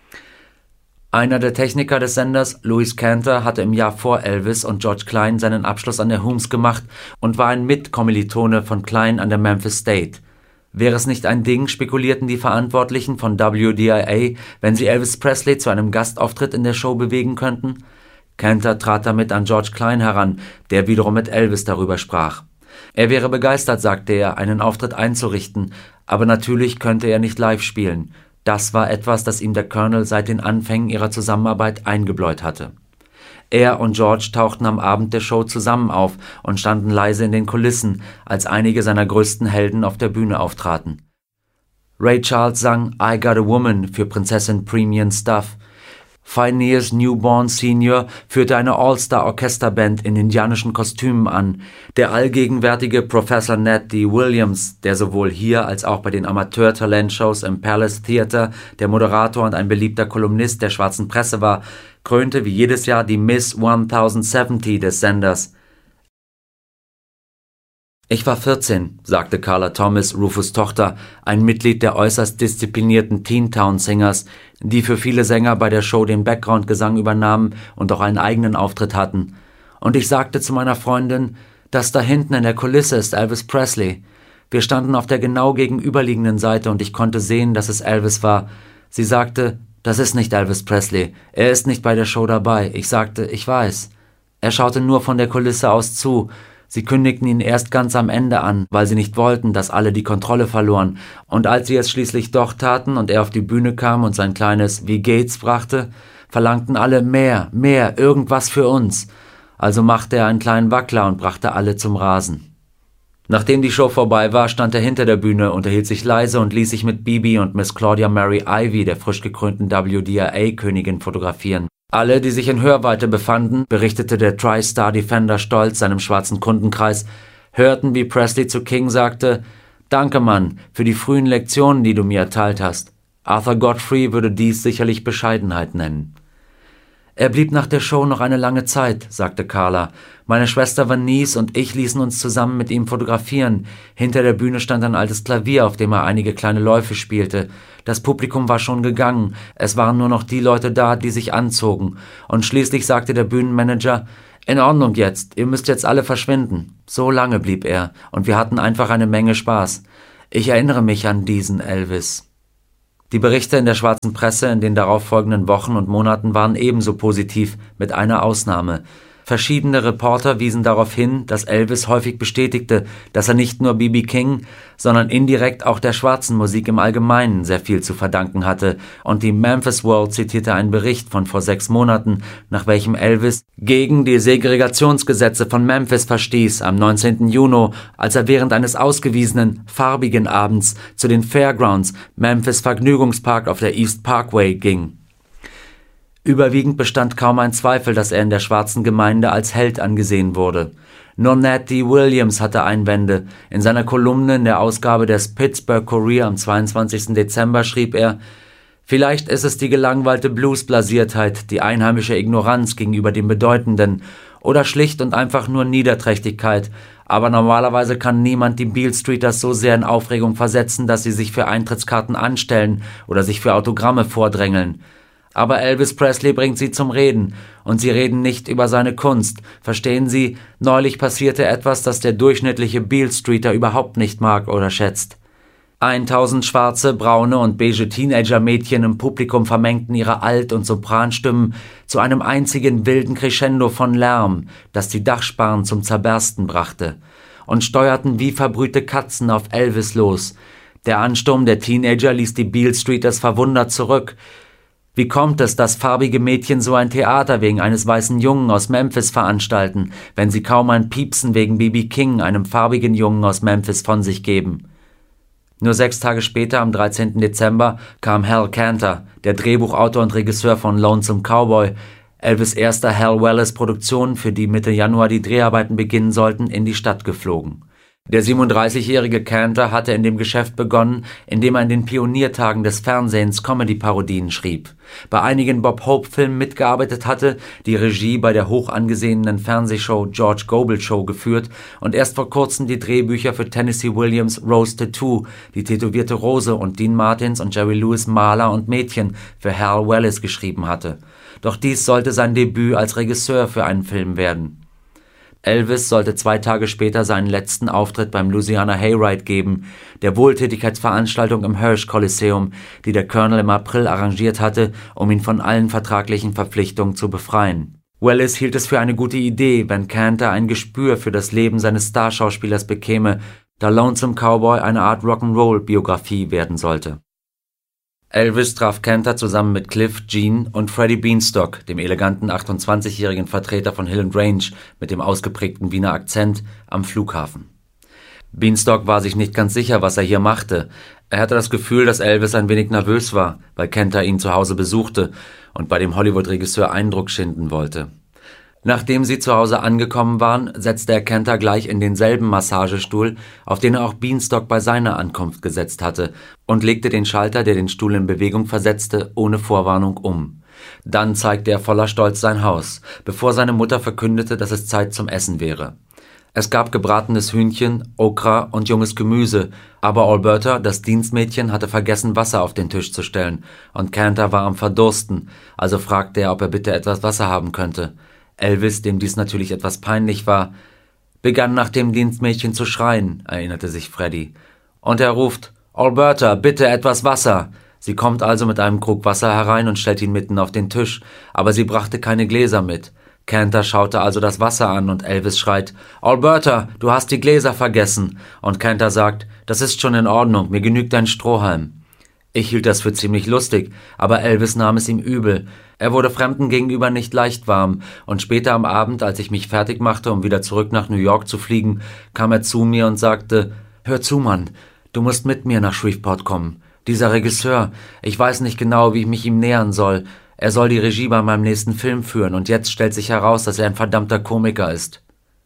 S1: Einer der Techniker des Senders, Louis Cantor, hatte im Jahr vor Elvis und George Klein seinen Abschluss an der Humes gemacht und war ein Mitkommilitone von Klein an der Memphis State. Wäre es nicht ein Ding, spekulierten die Verantwortlichen von W D I A, wenn sie Elvis Presley zu einem Gastauftritt in der Show bewegen könnten? Cantor trat damit an George Klein heran, der wiederum mit Elvis darüber sprach. Er wäre begeistert, sagte er, einen Auftritt einzurichten, aber natürlich könnte er nicht live spielen. Das war etwas, das ihm der Colonel seit den Anfängen ihrer Zusammenarbeit eingebläut hatte. Er und George tauchten am Abend der Show zusammen auf und standen leise in den Kulissen, als einige seiner größten Helden auf der Bühne auftraten. Ray Charles sang I Got a Woman für Prinzessin Premium Stuff. Phineas Newborn Senior führte eine All-Star-Orchesterband in indianischen Kostümen an. Der allgegenwärtige Professor Ned D. Williams, der sowohl hier als auch bei den Amateur-Talentshows im Palace Theater der Moderator und ein beliebter Kolumnist der schwarzen Presse war, krönte wie jedes Jahr die Miss tausendsiebzig des Senders. »Ich war vierzehn«, sagte Carla Thomas, Rufus' Tochter, ein Mitglied der äußerst disziplinierten Teen Town Singers, die für viele Sänger bei der Show den Background-Gesang übernahmen und auch einen eigenen Auftritt hatten. Und ich sagte zu meiner Freundin, das da hinten in der Kulisse ist Elvis Presley. Wir standen auf der genau gegenüberliegenden Seite und ich konnte sehen, dass es Elvis war. Sie sagte, das ist nicht Elvis Presley, er ist nicht bei der Show dabei. Ich sagte, ich weiß. Er schaute nur von der Kulisse aus zu. Sie kündigten ihn erst ganz am Ende an, weil sie nicht wollten, dass alle die Kontrolle verloren. Und als sie es schließlich doch taten und er auf die Bühne kam und sein kleines Wie geht's brachte, verlangten alle mehr, mehr, irgendwas für uns. Also machte er einen kleinen Wackler und brachte alle zum Rasen. Nachdem die Show vorbei war, stand er hinter der Bühne, unterhielt sich leise und ließ sich mit Bibi und Miss Claudia Mary Ivy, der frisch gekrönten W D R A-Königin, fotografieren. Alle, die sich in Hörweite befanden, berichtete der TriStar Defender stolz seinem schwarzen Kundenkreis, hörten, wie Presley zu King sagte, »Danke, Mann, für die frühen Lektionen, die du mir erteilt hast.« Arthur Godfrey würde dies sicherlich Bescheidenheit nennen. »Er blieb nach der Show noch eine lange Zeit«, sagte Carla. »Meine Schwester Vanice und ich ließen uns zusammen mit ihm fotografieren. Hinter der Bühne stand ein altes Klavier, auf dem er einige kleine Läufe spielte. Das Publikum war schon gegangen. Es waren nur noch die Leute da, die sich anzogen. Und schließlich sagte der Bühnenmanager, »In Ordnung jetzt, ihr müsst jetzt alle verschwinden.« So lange blieb er, und wir hatten einfach eine Menge Spaß. Ich erinnere mich an diesen Elvis.« Die Berichte in der schwarzen Presse in den darauffolgenden Wochen und Monaten waren ebenso positiv, mit einer Ausnahme. Verschiedene Reporter wiesen darauf hin, dass Elvis häufig bestätigte, dass er nicht nur B B King, sondern indirekt auch der schwarzen Musik im Allgemeinen sehr viel zu verdanken hatte, und die Memphis World zitierte einen Bericht von vor sechs Monaten, nach welchem Elvis gegen die Segregationsgesetze von Memphis verstieß am neunzehnten Juni, als er während eines ausgewiesenen, farbigen Abends zu den Fairgrounds, Memphis Vergnügungspark auf der East Parkway, ging. Überwiegend bestand kaum ein Zweifel, dass er in der schwarzen Gemeinde als Held angesehen wurde. Nur Ned D. Williams hatte Einwände. In seiner Kolumne in der Ausgabe des Pittsburgh Courier am zweiundzwanzigsten Dezember schrieb er, »Vielleicht ist es die gelangweilte Bluesblasiertheit, die einheimische Ignoranz gegenüber dem Bedeutenden oder schlicht und einfach nur Niederträchtigkeit, aber normalerweise kann niemand die Beale Streeters so sehr in Aufregung versetzen, dass sie sich für Eintrittskarten anstellen oder sich für Autogramme vordrängeln. Aber Elvis Presley bringt sie zum Reden, und sie reden nicht über seine Kunst. Verstehen Sie, neulich passierte etwas, das der durchschnittliche Beale Streeter überhaupt nicht mag oder schätzt. Eintausend schwarze, braune und beige Teenager-Mädchen im Publikum vermengten ihre Alt- und Sopranstimmen zu einem einzigen wilden Crescendo von Lärm, das die Dachsparren zum Zerbersten brachte, und steuerten wie verbrühte Katzen auf Elvis los. Der Ansturm der Teenager ließ die Beale Streeters verwundert zurück. Wie kommt es, dass farbige Mädchen so ein Theater wegen eines weißen Jungen aus Memphis veranstalten, wenn sie kaum ein Piepsen wegen B B King, einem farbigen Jungen aus Memphis, von sich geben? Nur sechs Tage später, am dreizehnten Dezember, kam Hal Kanter, der Drehbuchautor und Regisseur von Lonesome Cowboy, Elvis' erster Hal Wallis-Produktion, für die Mitte Januar die Dreharbeiten beginnen sollten, in die Stadt geflogen. Der siebenunddreißigjährige Kanter hatte in dem Geschäft begonnen, indem er in den Pioniertagen des Fernsehens Comedy-Parodien schrieb, bei einigen Bob Hope-Filmen mitgearbeitet hatte, die Regie bei der hoch angesehenen Fernsehshow George Gobel Show geführt und erst vor kurzem die Drehbücher für Tennessee Williams' Rose Tattoo, die tätowierte Rose und Dean Martins und Jerry Lewis Maler und Mädchen für Hal Wallis geschrieben hatte. Doch dies sollte sein Debüt als Regisseur für einen Film werden. Elvis sollte zwei Tage später seinen letzten Auftritt beim Louisiana Hayride geben, der Wohltätigkeitsveranstaltung im Hirsch Coliseum, die der Colonel im April arrangiert hatte, um ihn von allen vertraglichen Verpflichtungen zu befreien. Wallis hielt es für eine gute Idee, wenn Kanter ein Gespür für das Leben seines Starschauspielers bekäme, da Lonesome Cowboy eine Art Rock'n'Roll-Biografie werden sollte. Elvis traf Kanter zusammen mit Cliff, Gene und Freddie Beanstalk, dem eleganten achtundzwanzigjährigen Vertreter von Hill and Range mit dem ausgeprägten Wiener Akzent, am Flughafen. Beanstalk war sich nicht ganz sicher, was er hier machte. Er hatte das Gefühl, dass Elvis ein wenig nervös war, weil Kenter ihn zu Hause besuchte und bei dem Hollywood-Regisseur Eindruck schinden wollte. Nachdem sie zu Hause angekommen waren, setzte er Kenter gleich in denselben Massagestuhl, auf den er auch Beanstalk bei seiner Ankunft gesetzt hatte, und legte den Schalter, der den Stuhl in Bewegung versetzte, ohne Vorwarnung um. Dann zeigte er voller Stolz sein Haus, bevor seine Mutter verkündete, dass es Zeit zum Essen wäre. Es gab gebratenes Hühnchen, Okra und junges Gemüse, aber Alberta, das Dienstmädchen, hatte vergessen, Wasser auf den Tisch zu stellen, und Kenter war am Verdursten, also fragte er, ob er bitte etwas Wasser haben könnte. Elvis, dem dies natürlich etwas peinlich war, begann nach dem Dienstmädchen zu schreien, erinnerte sich Freddy. Und er ruft, »Alberta, bitte etwas Wasser!« Sie kommt also mit einem Krug Wasser herein und stellt ihn mitten auf den Tisch, aber sie brachte keine Gläser mit. Kenter schaute also das Wasser an und Elvis schreit, »Alberta, du hast die Gläser vergessen!« Und Kenter sagt, »Das ist schon in Ordnung, mir genügt ein Strohhalm.« Ich hielt das für ziemlich lustig, aber Elvis nahm es ihm übel. Er wurde Fremden gegenüber nicht leicht warm, und später am Abend, als ich mich fertig machte, um wieder zurück nach New York zu fliegen, kam er zu mir und sagte, »Hör zu, Mann, du musst mit mir nach Shreveport kommen. Dieser Regisseur, ich weiß nicht genau, wie ich mich ihm nähern soll. Er soll die Regie bei meinem nächsten Film führen, und jetzt stellt sich heraus, dass er ein verdammter Komiker ist.«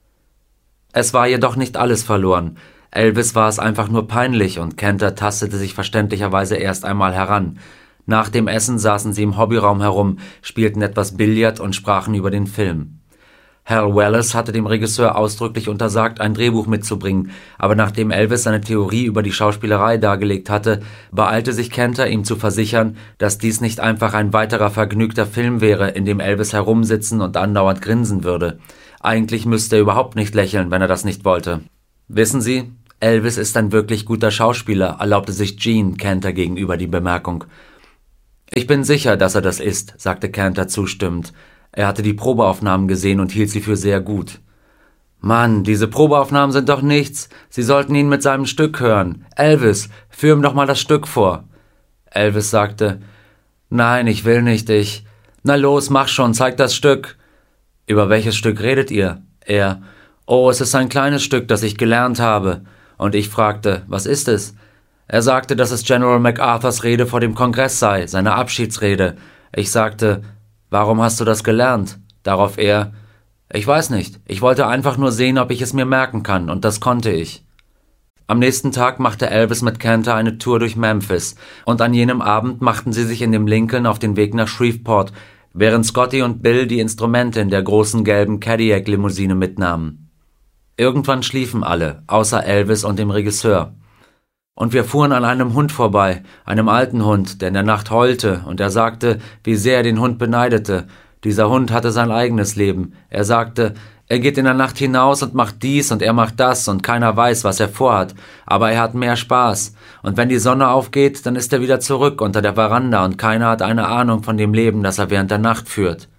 S1: Es war jedoch nicht alles verloren. Elvis war es einfach nur peinlich, und Kenter tastete sich verständlicherweise erst einmal heran. Nach dem Essen saßen sie im Hobbyraum herum, spielten etwas Billard und sprachen über den Film. Hal Wallace hatte dem Regisseur ausdrücklich untersagt, ein Drehbuch mitzubringen, aber nachdem Elvis seine Theorie über die Schauspielerei dargelegt hatte, beeilte sich Kenter, ihm zu versichern, dass dies nicht einfach ein weiterer vergnügter Film wäre, in dem Elvis herumsitzen und andauernd grinsen würde. Eigentlich müsste er überhaupt nicht lächeln, wenn er das nicht wollte. »Wissen Sie, Elvis ist ein wirklich guter Schauspieler«, erlaubte sich Gene Kenter gegenüber die Bemerkung. »Ich bin sicher, dass er das ist«, sagte Kenter zustimmend. Er hatte die Probeaufnahmen gesehen und hielt sie für sehr gut. »Mann, diese Probeaufnahmen sind doch nichts. Sie sollten ihn mit seinem Stück hören. Elvis, führ ihm doch mal das Stück vor.« Elvis sagte, »Nein, ich will nicht, ich... Na los, mach schon, zeig das Stück.« »Über welches Stück redet ihr?« Er, »Oh, es ist ein kleines Stück, das ich gelernt habe.« Und ich fragte, »Was ist es?« Er sagte, dass es General MacArthurs Rede vor dem Kongress sei, seine Abschiedsrede. Ich sagte, »Warum hast du das gelernt?« Darauf er, »Ich weiß nicht, ich wollte einfach nur sehen, ob ich es mir merken kann, und das konnte ich.« Am nächsten Tag machte Elvis mit Kenter eine Tour durch Memphis, und an jenem Abend machten sie sich in dem Lincoln auf den Weg nach Shreveport, während Scotty und Bill die Instrumente in der großen gelben Cadillac-Limousine mitnahmen. Irgendwann schliefen alle, außer Elvis und dem Regisseur. Und wir fuhren an einem Hund vorbei, einem alten Hund, der in der Nacht heulte, und er sagte, wie sehr er den Hund beneidete. Dieser Hund hatte sein eigenes Leben. Er sagte, er geht in der Nacht hinaus und macht dies und er macht das und keiner weiß, was er vorhat, aber er hat mehr Spaß. Und wenn die Sonne aufgeht, dann ist er wieder zurück unter der Veranda und keiner hat eine Ahnung von dem Leben, das er während der Nacht führt.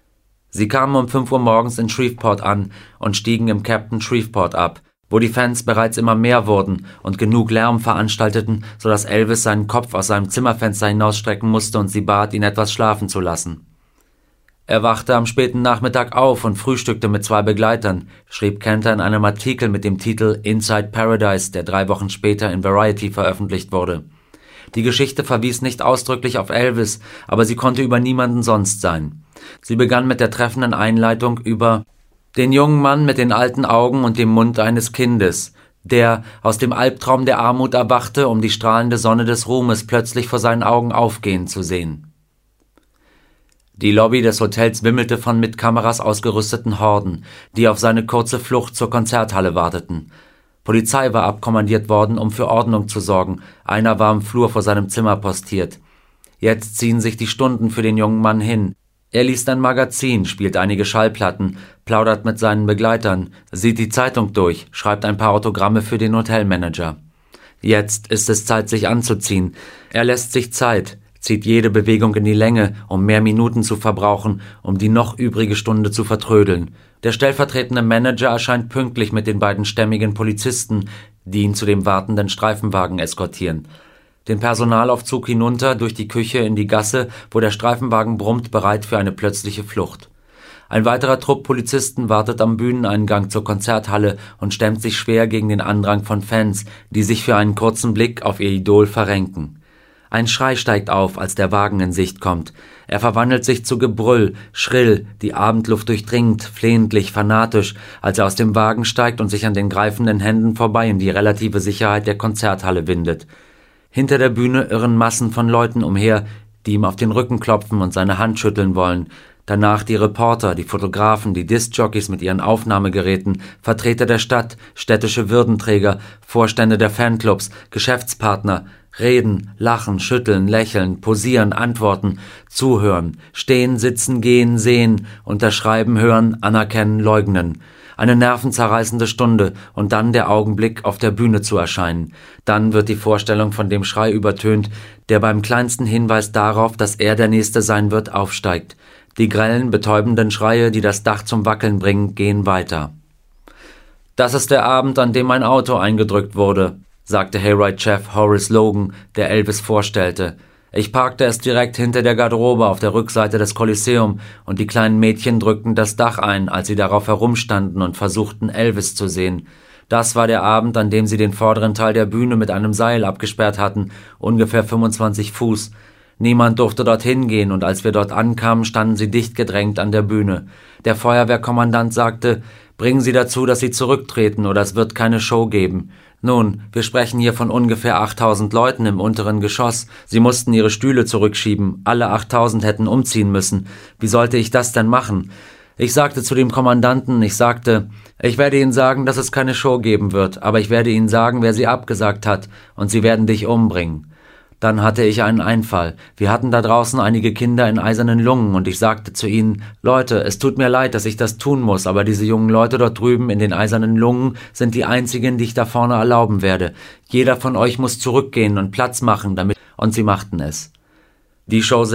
S1: Sie kamen um fünf Uhr morgens in Shreveport an und stiegen im Captain Shreveport ab, wo die Fans bereits immer mehr wurden und genug Lärm veranstalteten, sodass Elvis seinen Kopf aus seinem Zimmerfenster hinausstrecken musste und sie bat, ihn etwas schlafen zu lassen. Er wachte am späten Nachmittag auf und frühstückte mit zwei Begleitern, schrieb Kenter in einem Artikel mit dem Titel Inside Paradise, der drei Wochen später in Variety veröffentlicht wurde. Die Geschichte verwies nicht ausdrücklich auf Elvis, aber sie konnte über niemanden sonst sein. Sie begann mit der treffenden Einleitung über den jungen Mann mit den alten Augen und dem Mund eines Kindes, der aus dem Albtraum der Armut erwachte, um die strahlende Sonne des Ruhmes plötzlich vor seinen Augen aufgehen zu sehen. Die Lobby des Hotels wimmelte von mit Kameras ausgerüsteten Horden, die auf seine kurze Flucht zur Konzerthalle warteten. Polizei war abkommandiert worden, um für Ordnung zu sorgen. Einer war im Flur vor seinem Zimmer postiert. Jetzt ziehen sich die Stunden für den jungen Mann hin. Er liest ein Magazin, spielt einige Schallplatten, plaudert mit seinen Begleitern, sieht die Zeitung durch, schreibt ein paar Autogramme für den Hotelmanager. Jetzt ist es Zeit, sich anzuziehen. Er lässt sich Zeit, zieht jede Bewegung in die Länge, um mehr Minuten zu verbrauchen, um die noch übrige Stunde zu vertrödeln. Der stellvertretende Manager erscheint pünktlich mit den beiden stämmigen Polizisten, die ihn zu dem wartenden Streifenwagen eskortieren. Den Personalaufzug hinunter, durch die Küche in die Gasse, wo der Streifenwagen brummt, bereit für eine plötzliche Flucht. Ein weiterer Trupp Polizisten wartet am Bühneneingang zur Konzerthalle und stemmt sich schwer gegen den Andrang von Fans, die sich für einen kurzen Blick auf ihr Idol verrenken. Ein Schrei steigt auf, als der Wagen in Sicht kommt. Er verwandelt sich zu Gebrüll, schrill, die Abendluft durchdringend, flehentlich, fanatisch, als er aus dem Wagen steigt und sich an den greifenden Händen vorbei in die relative Sicherheit der Konzerthalle windet. Hinter der Bühne irren Massen von Leuten umher, die ihm auf den Rücken klopfen und seine Hand schütteln wollen. Danach die Reporter, die Fotografen, die Diskjockeys mit ihren Aufnahmegeräten, Vertreter der Stadt, städtische Würdenträger, Vorstände der Fanclubs, Geschäftspartner, reden, lachen, schütteln, lächeln, posieren, antworten, zuhören, stehen, sitzen, gehen, sehen, unterschreiben, hören, anerkennen, leugnen. Eine nervenzerreißende Stunde und dann der Augenblick, auf der Bühne zu erscheinen. Dann wird die Vorstellung von dem Schrei übertönt, der beim kleinsten Hinweis darauf, dass er der Nächste sein wird, aufsteigt. Die grellen, betäubenden Schreie, die das Dach zum Wackeln bringen, gehen weiter. »Das ist der Abend, an dem mein Auto eingedrückt wurde«, sagte Hayride-Chef Horace Logan, der Elvis vorstellte. »Ich parkte es direkt hinter der Garderobe auf der Rückseite des Kolosseum und die kleinen Mädchen drückten das Dach ein, als sie darauf herumstanden und versuchten, Elvis zu sehen. Das war der Abend, an dem sie den vorderen Teil der Bühne mit einem Seil abgesperrt hatten, ungefähr fünfundzwanzig Fuß. Niemand durfte dorthin gehen und als wir dort ankamen, standen sie dicht gedrängt an der Bühne. Der Feuerwehrkommandant sagte, bringen Sie dazu, dass Sie zurücktreten oder es wird keine Show geben. Nun, wir sprechen hier von ungefähr achttausend Leuten im unteren Geschoss. Sie mussten ihre Stühle zurückschieben. Alle achttausend hätten umziehen müssen. Wie sollte ich das denn machen? Ich sagte zu dem Kommandanten, ich sagte, ich werde Ihnen sagen, dass es keine Show geben wird, aber ich werde Ihnen sagen, wer sie abgesagt hat, und sie werden dich umbringen. Dann hatte ich einen Einfall. Wir hatten da draußen einige Kinder in eisernen Lungen und ich sagte zu ihnen, Leute, es tut mir leid, dass ich das tun muss, aber diese jungen Leute dort drüben in den eisernen Lungen sind die einzigen, die ich da vorne erlauben werde. Jeder von euch muss zurückgehen und Platz machen, damit... Und sie machten es. Die Show